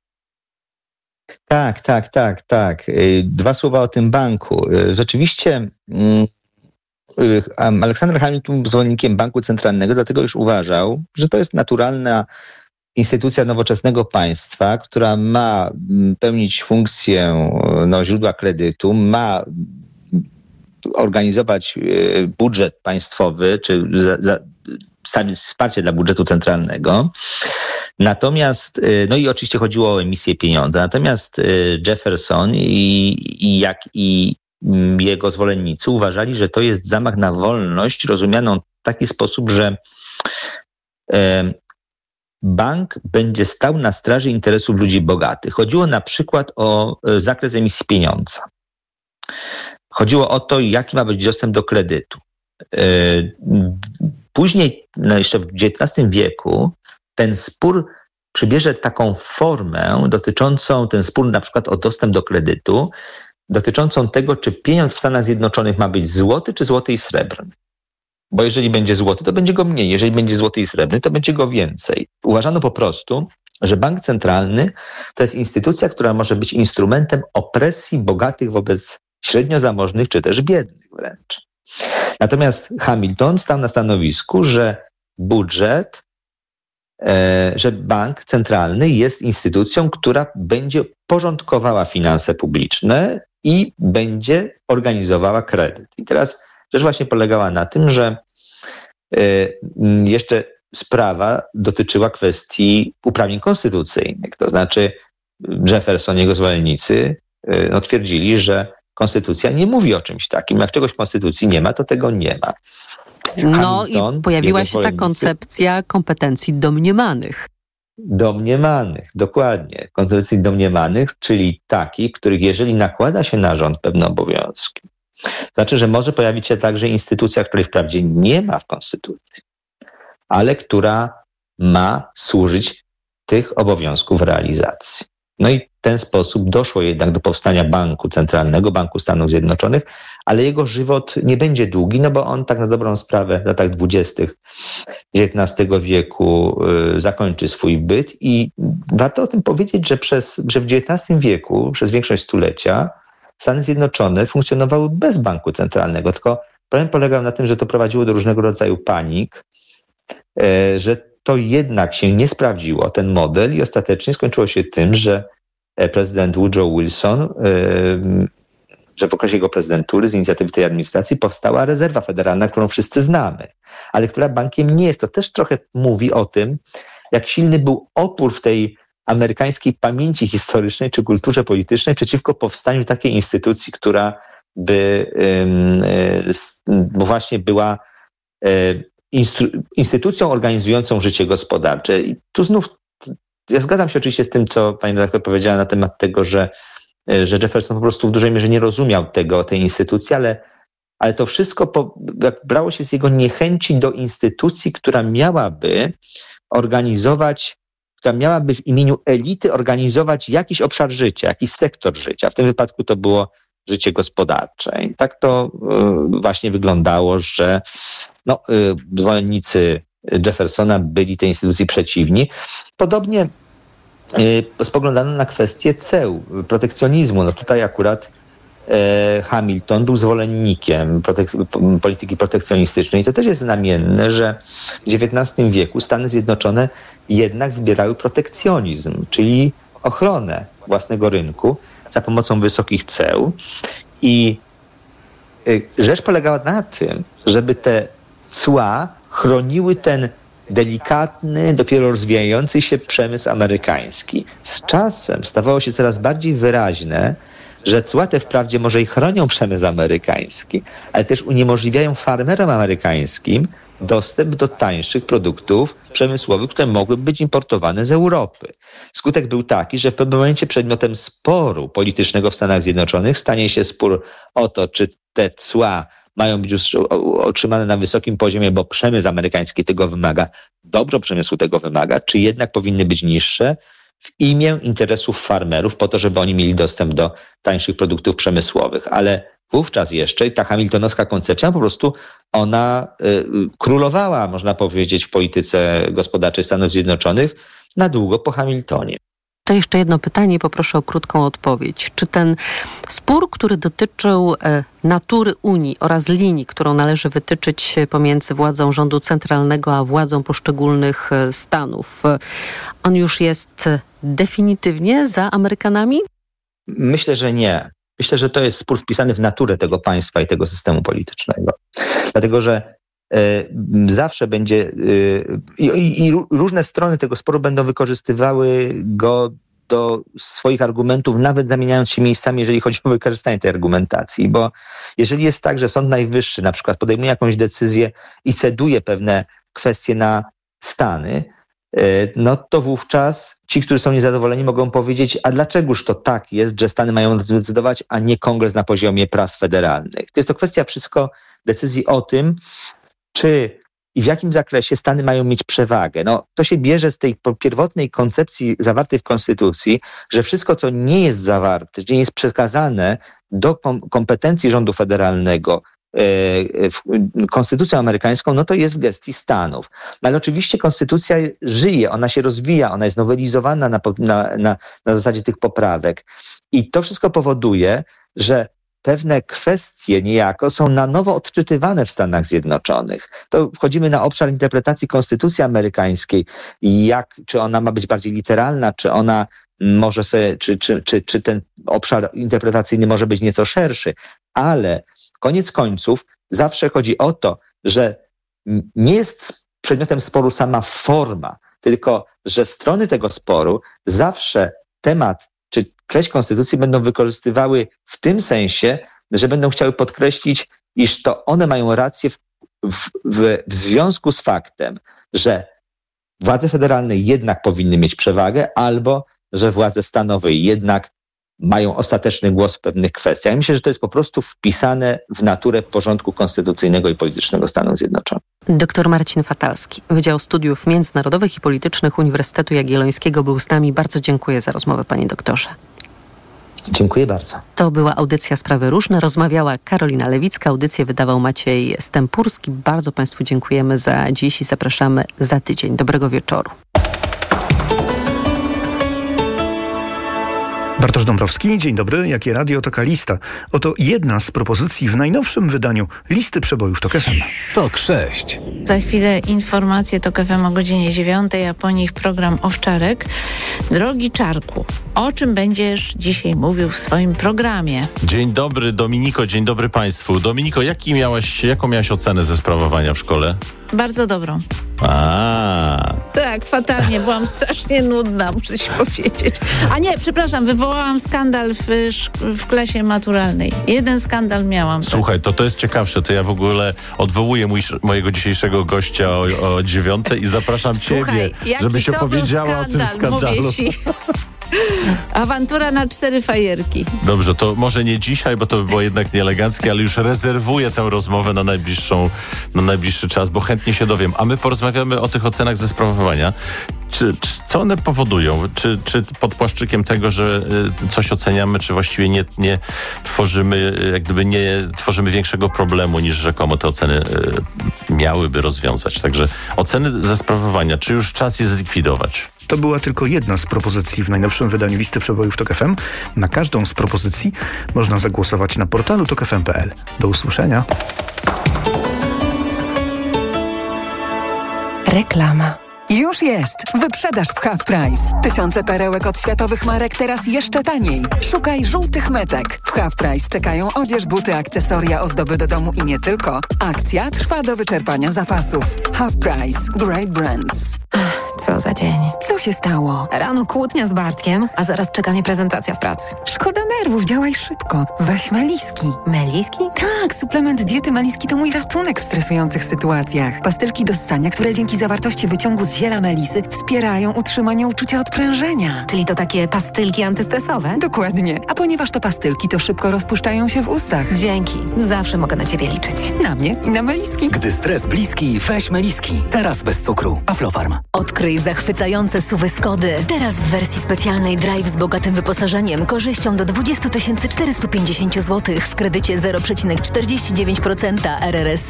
Tak. Dwa słowa o tym banku. Rzeczywiście Aleksander Hamilton był zwolennikiem banku centralnego, dlatego już uważał, że to jest naturalna instytucja nowoczesnego państwa, która ma pełnić funkcję źródła kredytu, ma organizować budżet państwowy, czy stawić wsparcie dla budżetu centralnego. Natomiast, i oczywiście chodziło o emisję pieniądza. Natomiast Jefferson i jego zwolennicy uważali, że to jest zamach na wolność, rozumianą w taki sposób, że bank będzie stał na straży interesów ludzi bogatych. Chodziło na przykład o zakres emisji pieniądza. Chodziło o to, jaki ma być dostęp do kredytu. Później, jeszcze w XIX wieku, ten spór przybierze taką formę dotyczącą, ten spór na przykład o dostęp do kredytu, dotyczącą tego, czy pieniądz w Stanach Zjednoczonych ma być złoty, czy złoty i srebrny. Bo jeżeli będzie złoty, to będzie go mniej. Jeżeli będzie złoty i srebrny, to będzie go więcej. Uważano po prostu, że bank centralny to jest instytucja, która może być instrumentem opresji bogatych wobec średnio zamożnych, czy też biednych wręcz. Natomiast Hamilton stał na stanowisku, że że bank centralny jest instytucją, która będzie porządkowała finanse publiczne i będzie organizowała kredyt. I teraz rzecz właśnie polegała na tym, że jeszcze sprawa dotyczyła kwestii uprawnień konstytucyjnych. To znaczy Jefferson i jego zwolennicy twierdzili, że konstytucja nie mówi o czymś takim. Jak czegoś w konstytucji nie ma, to tego nie ma. I pojawiła się ta koncepcja kompetencji domniemanych. Domniemanych, dokładnie. Kompetencji domniemanych, czyli takich, których jeżeli nakłada się na rząd pewne obowiązki, to znaczy, że może pojawić się także instytucja, której wprawdzie nie ma w konstytucji, ale która ma służyć tych obowiązków realizacji. No i w ten sposób doszło jednak do powstania Banku Centralnego, Banku Stanów Zjednoczonych, ale jego żywot nie będzie długi, bo on tak na dobrą sprawę w latach 20. XIX wieku zakończy swój byt i warto o tym powiedzieć, że w XIX wieku, przez większość stulecia, Stany Zjednoczone funkcjonowały bez banku centralnego, tylko problem polegał na tym, że to prowadziło do różnego rodzaju panik, że to jednak się nie sprawdziło, ten model, i ostatecznie skończyło się tym, że prezydent Woodrow Wilson, że w okresie jego prezydentury z inicjatywy tej administracji powstała rezerwa federalna, którą wszyscy znamy, ale która bankiem nie jest. To też trochę mówi o tym, jak silny był opór w tej amerykańskiej pamięci historycznej czy kulturze politycznej przeciwko powstaniu takiej instytucji, która by właśnie była instytucją organizującą życie gospodarcze. I tu znów ja zgadzam się oczywiście z tym, co pani redaktor powiedziała na temat tego, że Jefferson po prostu w dużej mierze nie rozumiał tej instytucji, ale to wszystko brało się z jego niechęci do instytucji, która miałaby w imieniu elity organizować jakiś obszar życia, jakiś sektor życia. W tym wypadku to było życie gospodarcze. I tak to właśnie wyglądało, że zwolennicy Jeffersona byli tej instytucji przeciwni. Podobnie spoglądano na kwestię ceł, protekcjonizmu. Tutaj akurat Hamilton był zwolennikiem polityki protekcjonistycznej. To też jest znamienne, że w XIX wieku Stany Zjednoczone jednak wybierały protekcjonizm, czyli ochronę własnego rynku za pomocą wysokich ceł. I rzecz polegała na tym, żeby te cła chroniły ten delikatny, dopiero rozwijający się przemysł amerykański. Z czasem stawało się coraz bardziej wyraźne, że cła te wprawdzie może i chronią przemysł amerykański, ale też uniemożliwiają farmerom amerykańskim dostęp do tańszych produktów przemysłowych, które mogłyby być importowane z Europy. Skutek był taki, że w pewnym momencie przedmiotem sporu politycznego w Stanach Zjednoczonych stanie się spór o to, czy te cła mają być już otrzymane na wysokim poziomie, bo przemysł amerykański tego wymaga, dobro przemysłu tego wymaga, czy jednak powinny być niższe w imię interesów farmerów, po to, żeby oni mieli dostęp do tańszych produktów przemysłowych. Ale wówczas jeszcze ta hamiltonowska koncepcja po prostu ona królowała, można powiedzieć, w polityce gospodarczej Stanów Zjednoczonych na długo po Hamiltonie. To jeszcze jedno pytanie i poproszę o krótką odpowiedź. Czy ten spór, który dotyczył natury Unii oraz linii, którą należy wytyczyć pomiędzy władzą rządu centralnego a władzą poszczególnych stanów, on już jest definitywnie za Amerykanami? Myślę, że nie. Myślę, że to jest spór wpisany w naturę tego państwa i tego systemu politycznego. Dlatego, że zawsze będzie i różne strony tego sporu będą wykorzystywały go do swoich argumentów, nawet zamieniając się miejscami, jeżeli chodzi o wykorzystanie tej argumentacji. Bo jeżeli jest tak, że Sąd Najwyższy na przykład podejmuje jakąś decyzję i ceduje pewne kwestie na Stany, no to wówczas ci, którzy są niezadowoleni, mogą powiedzieć, a dlaczegoż to tak jest, że Stany mają zdecydować, a nie Kongres na poziomie praw federalnych. To jest to kwestia wszystko decyzji o tym, czy i w jakim zakresie Stany mają mieć przewagę. No, to się bierze z tej pierwotnej koncepcji zawartej w Konstytucji, że wszystko, co nie jest zawarte, nie jest przekazane do kompetencji rządu federalnego Konstytucją amerykańską, no to jest w gestii Stanów. No, ale oczywiście Konstytucja żyje, ona się rozwija, ona jest nowelizowana na zasadzie tych poprawek. I to wszystko powoduje, że pewne kwestie niejako są na nowo odczytywane w Stanach Zjednoczonych. To wchodzimy na obszar interpretacji Konstytucji amerykańskiej. Czy ona ma być bardziej literalna, czy ona może sobie, czy ten obszar interpretacyjny może być nieco szerszy. Ale koniec końców zawsze chodzi o to, że nie jest przedmiotem sporu sama forma, tylko że strony tego sporu zawsze temat czy treść Konstytucji będą wykorzystywały w tym sensie, że będą chciały podkreślić, iż to one mają rację w związku z faktem, że władze federalne jednak powinny mieć przewagę, albo że władze stanowe jednak mają ostateczny głos w pewnych kwestiach. Ja myślę, że to jest po prostu wpisane w naturę porządku konstytucyjnego i politycznego Stanów Zjednoczonych. Dr Marcin Fatalski, Wydział Studiów Międzynarodowych i Politycznych Uniwersytetu Jagiellońskiego był z nami. Bardzo dziękuję za rozmowę, panie doktorze. Dziękuję bardzo. To była audycja Sprawy Różne. Rozmawiała Karolina Lewicka. Audycję wydawał Maciej Stępurski. Bardzo państwu dziękujemy za dziś i zapraszamy za tydzień. Dobrego wieczoru. Bartosz Dąbrowski, dzień dobry. Jakie radio, taka lista. Oto jedna z propozycji w najnowszym wydaniu listy przebojów TOK FM. TOK 6. Za chwilę informacje TOK FM o godzinie 9, a po nich program Owczarek. Drogi Czarku, o czym będziesz dzisiaj mówił w swoim programie? Dzień dobry, Dominiko, dzień dobry państwu. Dominiko, jaką miałaś ocenę ze sprawowania w szkole? Bardzo dobrą. Tak, fatalnie. Byłam strasznie nudna, muszę ci powiedzieć. A nie, przepraszam, wywołałam skandal w klasie maturalnej. Jeden skandal miałam. Słuchaj, to jest ciekawsze. To ja w ogóle odwołuję mojego dzisiejszego gościa o 9 i zapraszam ciebie, żebyś opowiedziała o tym skandalu. Awantura na 4 fajerki. Dobrze, to może nie dzisiaj, bo to by było jednak nieeleganckie, ale już rezerwuję tę rozmowę na najbliższy czas, bo chętnie się dowiem. A my porozmawiamy o tych ocenach ze sprawowania. Co one powodują? Czy pod płaszczykiem tego, że coś oceniamy, czy właściwie nie tworzymy, jak gdyby nie tworzymy większego problemu, niż rzekomo te oceny miałyby rozwiązać. Także oceny ze sprawowania, czy już czas je zlikwidować? To była tylko jedna z propozycji w najnowszym wydaniu listy przebojów TOK FM. Na każdą z propozycji można zagłosować na portalu tokfm.pl. Do usłyszenia. Reklama. Już jest! Wyprzedaż w Half Price. Tysiące perełek od światowych marek teraz jeszcze taniej. Szukaj żółtych metek. W Half Price czekają odzież, buty, akcesoria, ozdoby do domu i nie tylko. Akcja trwa do wyczerpania zapasów. Half Price. Great brands. Co za dzień. Co się stało? Rano kłótnia z Bartkiem, a zaraz czeka mnie prezentacja w pracy. Szkoda nerwów, działaj szybko. Weź Meliski. Meliski? Tak, suplement diety Meliski to mój ratunek w stresujących sytuacjach. Pastylki do ssania, które dzięki zawartości wyciągu z ziela melisy wspierają utrzymanie uczucia odprężenia. Czyli to takie pastylki antystresowe? Dokładnie. A ponieważ to pastylki, to szybko rozpuszczają się w ustach. Dzięki. Zawsze mogę na ciebie liczyć. Na mnie i na Meliski. Gdy stres bliski, weź Meliski. Teraz bez cukru. Aflofarm. Odkryj Odkryj zachwycające SUV-y Skody. Teraz w wersji specjalnej Drive z bogatym wyposażeniem, korzyścią do 20 450 zł w kredycie 0,49%, RRSO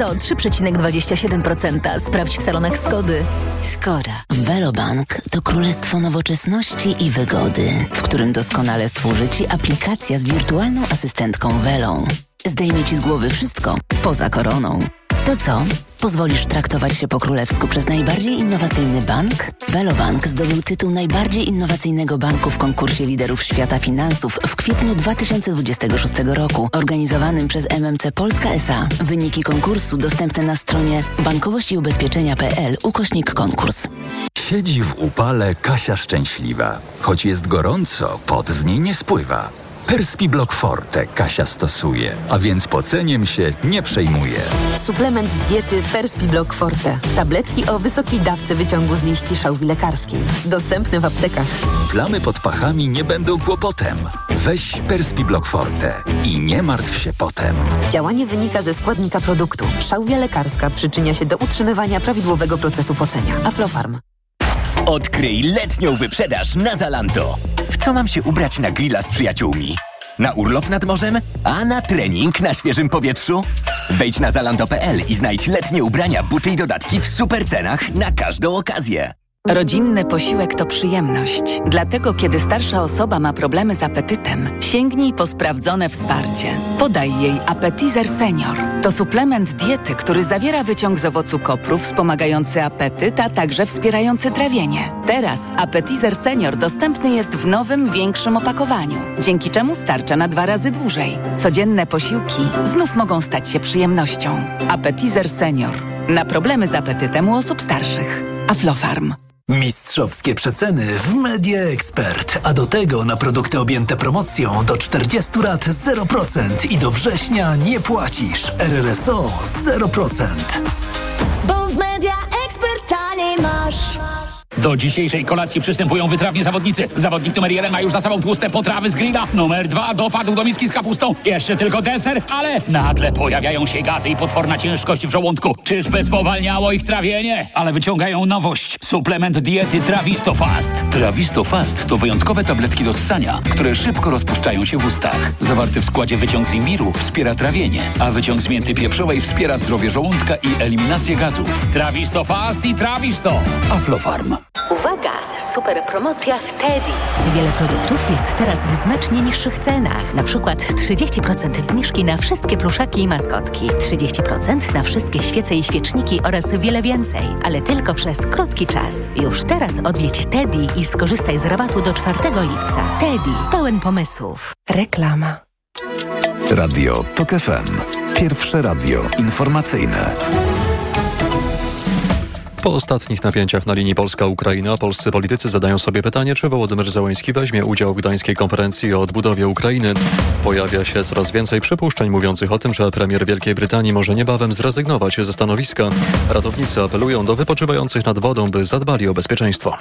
3,27%. Sprawdź w salonach Skody. Skoda. Velobank to królestwo nowoczesności i wygody, w którym doskonale służy Ci aplikacja z wirtualną asystentką Velą. Zdejmie Ci z głowy wszystko, poza koroną. To co? Pozwolisz traktować się po królewsku przez najbardziej innowacyjny bank? Velobank zdobył tytuł najbardziej innowacyjnego banku w konkursie liderów świata finansów w kwietniu 2026 roku, organizowanym przez MMC Polska S.A. Wyniki konkursu dostępne na stronie bankowościubezpieczenia.pl/konkurs. Siedzi w upale Kasia szczęśliwa. Choć jest gorąco, pot z niej nie spływa. Perspiblock Forte Kasia stosuje, a więc poceniem się nie przejmuje. Suplement diety Perspiblock Forte. Tabletki o wysokiej dawce wyciągu z liści szałwi lekarskiej. Dostępny w aptekach. Plamy pod pachami nie będą kłopotem. Weź Perspiblock Forte i nie martw się potem. Działanie wynika ze składnika produktu. Szałwia lekarska przyczynia się do utrzymywania prawidłowego procesu pocenia. Aflofarm. Odkryj letnią wyprzedaż na Zalando. W co mam się ubrać na grilla z przyjaciółmi? Na urlop nad morzem? A na trening na świeżym powietrzu? Wejdź na zalando.pl i znajdź letnie ubrania, buty i dodatki w super cenach na każdą okazję. Rodzinny posiłek to przyjemność. Dlatego, kiedy starsza osoba ma problemy z apetytem, sięgnij po sprawdzone wsparcie. Podaj jej Appetizer Senior. To suplement diety, który zawiera wyciąg z owocu kopru wspomagający apetyt, a także wspierający trawienie. Teraz Appetizer Senior dostępny jest w nowym, większym opakowaniu, dzięki czemu starcza na 2 razy dłużej. Codzienne posiłki znów mogą stać się przyjemnością. Appetizer Senior. Na problemy z apetytem u osób starszych. Aflofarm. Mistrzowskie przeceny w Media Expert, a do tego na produkty objęte promocją do 40 lat 0% i do września nie płacisz. RRSO 0%. Bo w Media Expert taniej masz. Do dzisiejszej kolacji przystępują wytrawni zawodnicy. Zawodnik numer 1 ma już za sobą tłuste potrawy z grilla. Numer 2 dopadł do miski z kapustą. Jeszcze tylko deser, ale nagle pojawiają się gazy i potworna ciężkość w żołądku. Czyżby spowalniało ich trawienie? Ale wyciągają nowość. Suplement diety Trawisto Fast. Trawisto Fast to wyjątkowe tabletki do ssania, które szybko rozpuszczają się w ustach. Zawarty w składzie wyciąg z imbiru wspiera trawienie, a wyciąg z mięty pieprzowej wspiera zdrowie żołądka i eliminację gazów. Trawisto Fast i Trawisto. Aflofarm. Uwaga! Super promocja w Teddy. Wiele produktów jest teraz w znacznie niższych cenach. Na przykład 30% zniżki na wszystkie pluszaki i maskotki. 30% na wszystkie świece i świeczniki oraz wiele więcej. Ale tylko przez krótki czas. Już teraz odwiedź Teddy i skorzystaj z rabatu do 4 lipca. Teddy. Pełen pomysłów. Reklama. Radio TOK FM. Pierwsze radio informacyjne. Po ostatnich napięciach na linii Polska-Ukraina polscy politycy zadają sobie pytanie, czy Wołodymyr Zełenski weźmie udział w gdańskiej konferencji o odbudowie Ukrainy. Pojawia się coraz więcej przypuszczeń mówiących o tym, że premier Wielkiej Brytanii może niebawem zrezygnować ze stanowiska. Ratownicy apelują do wypoczywających nad wodą, by zadbali o bezpieczeństwo.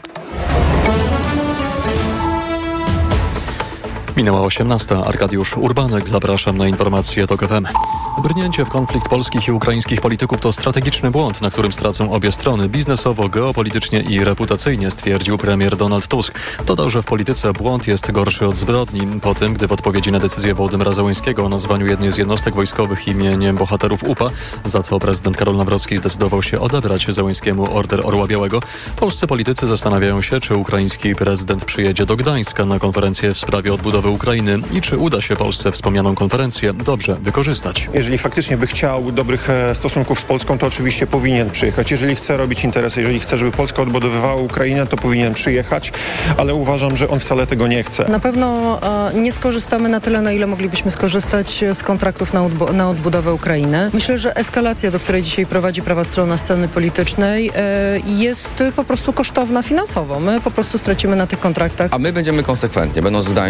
Minęła 18. Arkadiusz Urbanek. Zapraszam na informacje TOK FM. Brnięcie w konflikt polskich i ukraińskich polityków to strategiczny błąd, na którym stracą obie strony biznesowo, geopolitycznie i reputacyjnie, stwierdził premier Donald Tusk. Dodał, że w polityce błąd jest gorszy od zbrodni. Po tym, gdy w odpowiedzi na decyzję Wołodymyra Zełenskiego o nazwaniu jednej z jednostek wojskowych imieniem bohaterów UPA, za co prezydent Karol Nawrocki zdecydował się odebrać Zełenskiemu Order Orła Białego, polscy politycy zastanawiają się, czy ukraiński prezydent przyjedzie do Gdańska na konferencję w sprawie odbudowy Ukrainy i czy uda się Polsce wspomnianą konferencję dobrze wykorzystać. Jeżeli faktycznie by chciał dobrych stosunków z Polską, to oczywiście powinien przyjechać. Jeżeli chce robić interesy, jeżeli chce, żeby Polska odbudowywała Ukrainę, to powinien przyjechać, ale uważam, że on wcale tego nie chce. Na pewno nie skorzystamy na tyle, na ile moglibyśmy skorzystać z kontraktów na odbudowę Ukrainy. Myślę, że eskalacja, do której dzisiaj prowadzi prawa strona sceny politycznej, jest po prostu kosztowna finansowo. My po prostu stracimy na tych kontraktach. A my będziemy konsekwentnie, będąc w Gdańsku,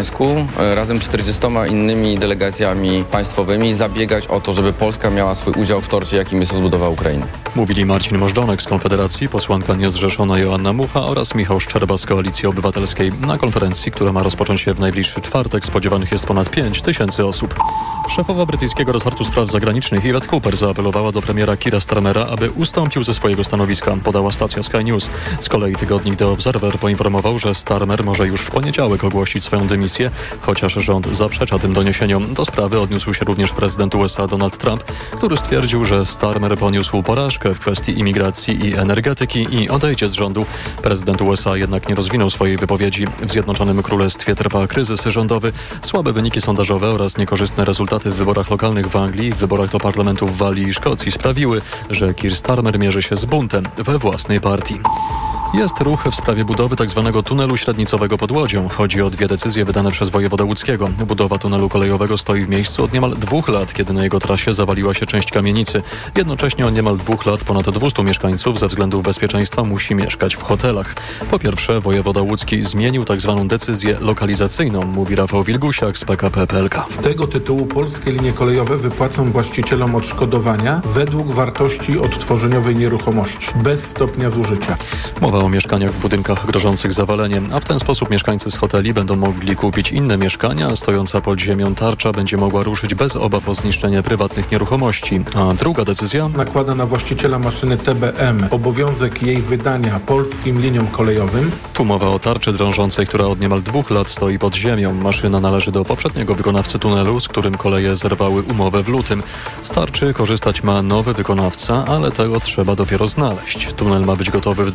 będą razem 40 innymi delegacjami państwowymi zabiegać o to, żeby Polska miała swój udział w torcie, jakim jest odbudowa Ukrainy. Mówili Marcin Możdżonek z Konfederacji, posłanka niezrzeszona Joanna Mucha oraz Michał Szczerba z Koalicji Obywatelskiej. Na konferencji, która ma rozpocząć się w najbliższy czwartek, spodziewanych jest ponad 5 000 osób. Szefowa brytyjskiego resortu spraw zagranicznych Yvette Cooper zaapelowała do premiera Keira Starmera, aby ustąpił ze swojego stanowiska, podała stacja Sky News. Z kolei tygodnik The Observer poinformował, że Starmer może już w poniedziałek ogłosić swoją dymisję, chociaż rząd zaprzecza tym doniesieniom. Do sprawy odniósł się również prezydent USA Donald Trump, który stwierdził, że Starmer poniósł porażkę w kwestii imigracji i energetyki i odejdzie z rządu. Prezydent USA jednak nie rozwinął swojej wypowiedzi. W Zjednoczonym Królestwie trwa kryzys rządowy, słabe wyniki sondażowe oraz niekorzystne rezultaty w wyborach lokalnych w Anglii, w wyborach do parlamentów w Walii i Szkocji sprawiły, że Keir Starmer mierzy się z buntem we własnej partii. Jest ruch w sprawie budowy tzw. tunelu średnicowego pod Łodzią. Chodzi o 2 decyzje wydane przez wojewodę łódzkiego. Budowa tunelu kolejowego stoi w miejscu od niemal 2 lat, kiedy na jego trasie zawaliła się część kamienicy. Jednocześnie od niemal 2 lat ponad 200 mieszkańców ze względów bezpieczeństwa musi mieszkać w hotelach. Po pierwsze, wojewoda łódzki zmienił tzw. decyzję lokalizacyjną, mówi Rafał Wilgusiak z PKP PLK. Z tego tytułu polskie linie kolejowe wypłacą właścicielom odszkodowania według wartości odtworzeniowej nieruchomości, bez stopnia zużycia. Mowa o mieszkaniach w budynkach grożących zawaleniem, a w ten sposób mieszkańcy z hoteli będą mogli kupić inne mieszkania, a stojąca pod ziemią tarcza będzie mogła ruszyć bez obaw o zniszczenie prywatnych nieruchomości. A druga decyzja nakłada na właściciela maszyny TBM obowiązek jej wydania polskim liniom kolejowym. Tu mowa o tarczy drążącej, która od niemal 2 lat stoi pod ziemią. Maszyna należy do poprzedniego wykonawcy tunelu, z którym koleje zerwały umowę w lutym. Z tarczy korzystać ma nowy wykonawca, ale tego trzeba dopiero znaleźć. Tunel ma być gotowy w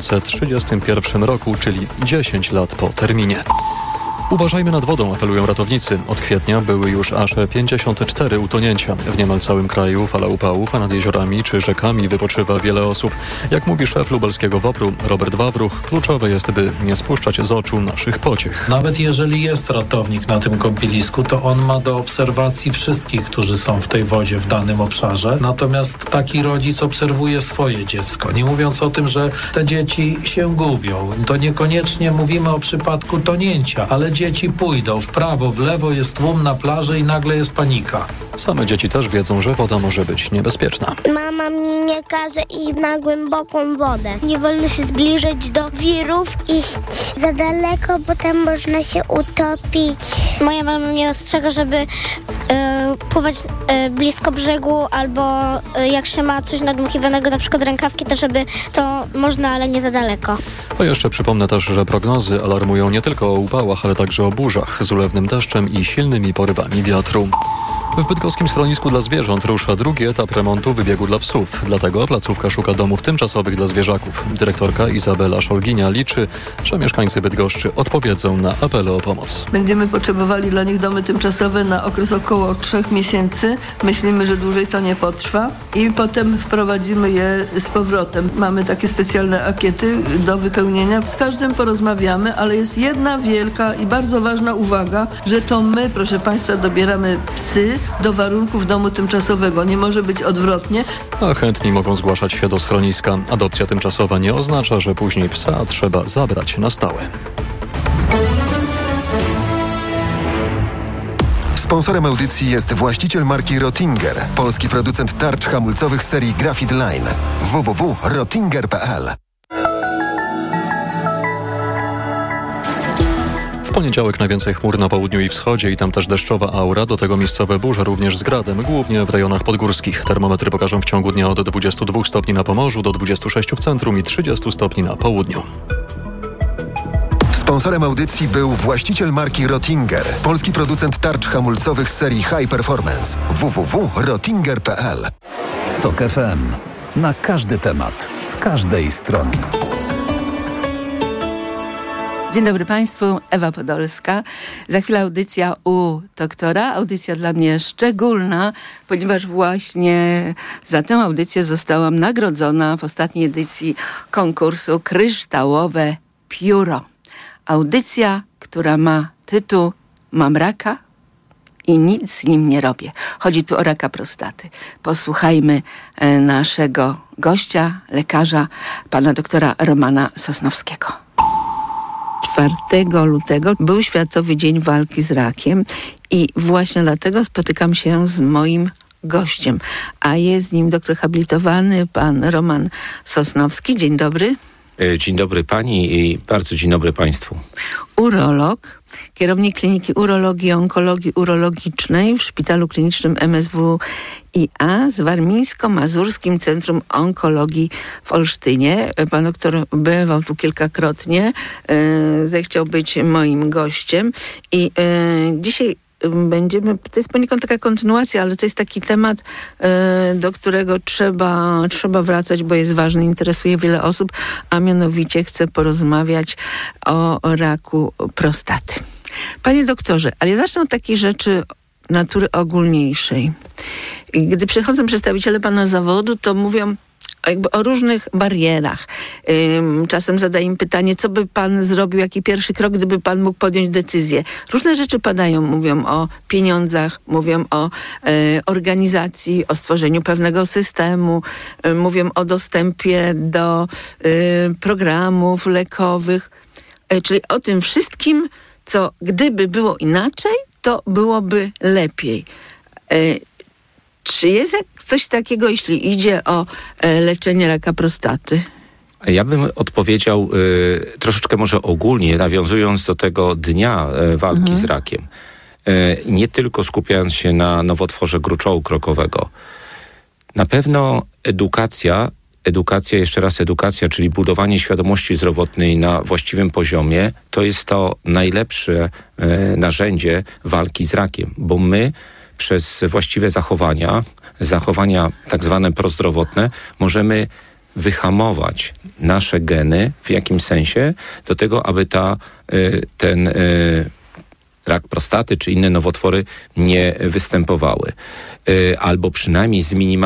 2031 roku, czyli 10 lat po terminie. Uważajmy nad wodą, apelują ratownicy. Od kwietnia były już aż 54 utonięcia. W niemal całym kraju fala upałów, a nad jeziorami czy rzekami wypoczywa wiele osób. Jak mówi szef lubelskiego WOPR-u Robert Wawruch, kluczowe jest, by nie spuszczać z oczu naszych pociech. Nawet jeżeli jest ratownik na tym kąpielisku, to on ma do obserwacji wszystkich, którzy są w tej wodzie w danym obszarze. Natomiast taki rodzic obserwuje swoje dziecko. Nie mówiąc o tym, że te dzieci się gubią. To niekoniecznie mówimy o przypadku tonięcia, ale dzieci pójdą w prawo, w lewo, jest tłum na plaży i nagle jest panika. Same dzieci też wiedzą, że woda może być niebezpieczna. Mama mi nie każe iść na głęboką wodę. Nie wolno się zbliżyć do wirów, iść za daleko, bo tam można się utopić. Moja mama mnie ostrzega, żeby pływać blisko brzegu, albo jak się ma coś nadmuchiwanego, na przykład rękawki, to żeby to można, ale nie za daleko. A jeszcze przypomnę też, że prognozy alarmują nie tylko o upałach, ale także o burzach z ulewnym deszczem i silnymi porywami wiatru. W bydgoskim schronisku dla zwierząt rusza drugi etap remontu wybiegu dla psów. Dlatego placówka szuka domów tymczasowych dla zwierzaków. Dyrektorka Izabela Szolginia liczy, że mieszkańcy Bydgoszczy odpowiedzą na apele o pomoc. Będziemy potrzebowali dla nich domy tymczasowe na okres około 3 miesięcy. Myślimy, że dłużej to nie potrwa i potem wprowadzimy je z powrotem. Mamy takie specjalne ankiety do wypełnienia. Z każdym porozmawiamy, ale jest jedna wielka i bardzo ważna uwaga, że to my, proszę Państwa, dobieramy psy do warunków domu tymczasowego. Nie może być odwrotnie. A chętni mogą zgłaszać się do schroniska. Adopcja tymczasowa nie oznacza, że później psa trzeba zabrać na stałe. Sponsorem audycji jest właściciel marki Rottinger, polski producent tarcz hamulcowych serii Graphite Line. www.rottinger.pl. W poniedziałek najwięcej chmur na południu i wschodzie i tam też deszczowa aura, do tego miejscowe burze również z gradem, głównie w rejonach podgórskich. Termometry pokażą w ciągu dnia od 22 stopni na Pomorzu do 26 w centrum i 30 stopni na południu. Sponsorem audycji był właściciel marki Rottinger, polski producent tarcz hamulcowych serii High Performance. www.rottinger.pl. TOK FM. Na każdy temat, z każdej strony. Dzień dobry Państwu, Ewa Podolska. Za chwilę audycja u doktora. Audycja dla mnie szczególna, ponieważ właśnie za tę audycję zostałam nagrodzona w ostatniej edycji konkursu Kryształowe Pióro. Audycja, która ma tytuł Mam raka i nic z nim nie robię. Chodzi tu o raka prostaty. Posłuchajmy naszego gościa, lekarza, pana doktora Romana Sosnowskiego. 4 lutego był Światowy Dzień Walki z Rakiem i właśnie dlatego spotykam się z moim gościem, a jest nim doktor habilitowany pan Roman Sosnowski. Dzień dobry. Dzień dobry pani i bardzo dzień dobry państwu. Urolog, kierownik Kliniki Urologii i Onkologii Urologicznej w Szpitalu Klinicznym MSWiA z Warmińsko-Mazurskim Centrum Onkologii w Olsztynie. Pan doktor bywał tu kilkakrotnie, zechciał być moim gościem i dzisiaj to jest poniekąd taka kontynuacja, ale to jest taki temat, do którego trzeba wracać, bo jest ważny, interesuje wiele osób, a mianowicie chcę porozmawiać o raku prostaty. Panie doktorze, ale ja zacznę od takiej rzeczy natury ogólniejszej. Gdy przychodzą przedstawiciele pana zawodu, to mówią jakby o różnych barierach. Czasem zadaję im pytanie, co by pan zrobił, jaki pierwszy krok, gdyby pan mógł podjąć decyzję. Różne rzeczy padają, mówią o pieniądzach, mówią o organizacji, o stworzeniu pewnego systemu, mówią o dostępie do programów lekowych, czyli o tym wszystkim, co gdyby było inaczej, to byłoby lepiej. Czy jest coś takiego, jeśli idzie o leczenie raka prostaty? Ja bym odpowiedział troszeczkę może ogólnie, nawiązując do tego dnia walki z rakiem. Nie tylko skupiając się na nowotworze gruczołu krokowego. Na pewno edukacja, czyli budowanie świadomości zdrowotnej na właściwym poziomie, to jest to najlepsze narzędzie walki z rakiem, bo my przez właściwe zachowania tak zwane prozdrowotne, możemy wyhamować nasze geny w jakimś sensie do tego, aby ten rak prostaty czy inne nowotwory nie występowały. Albo przynajmniej zminimalizować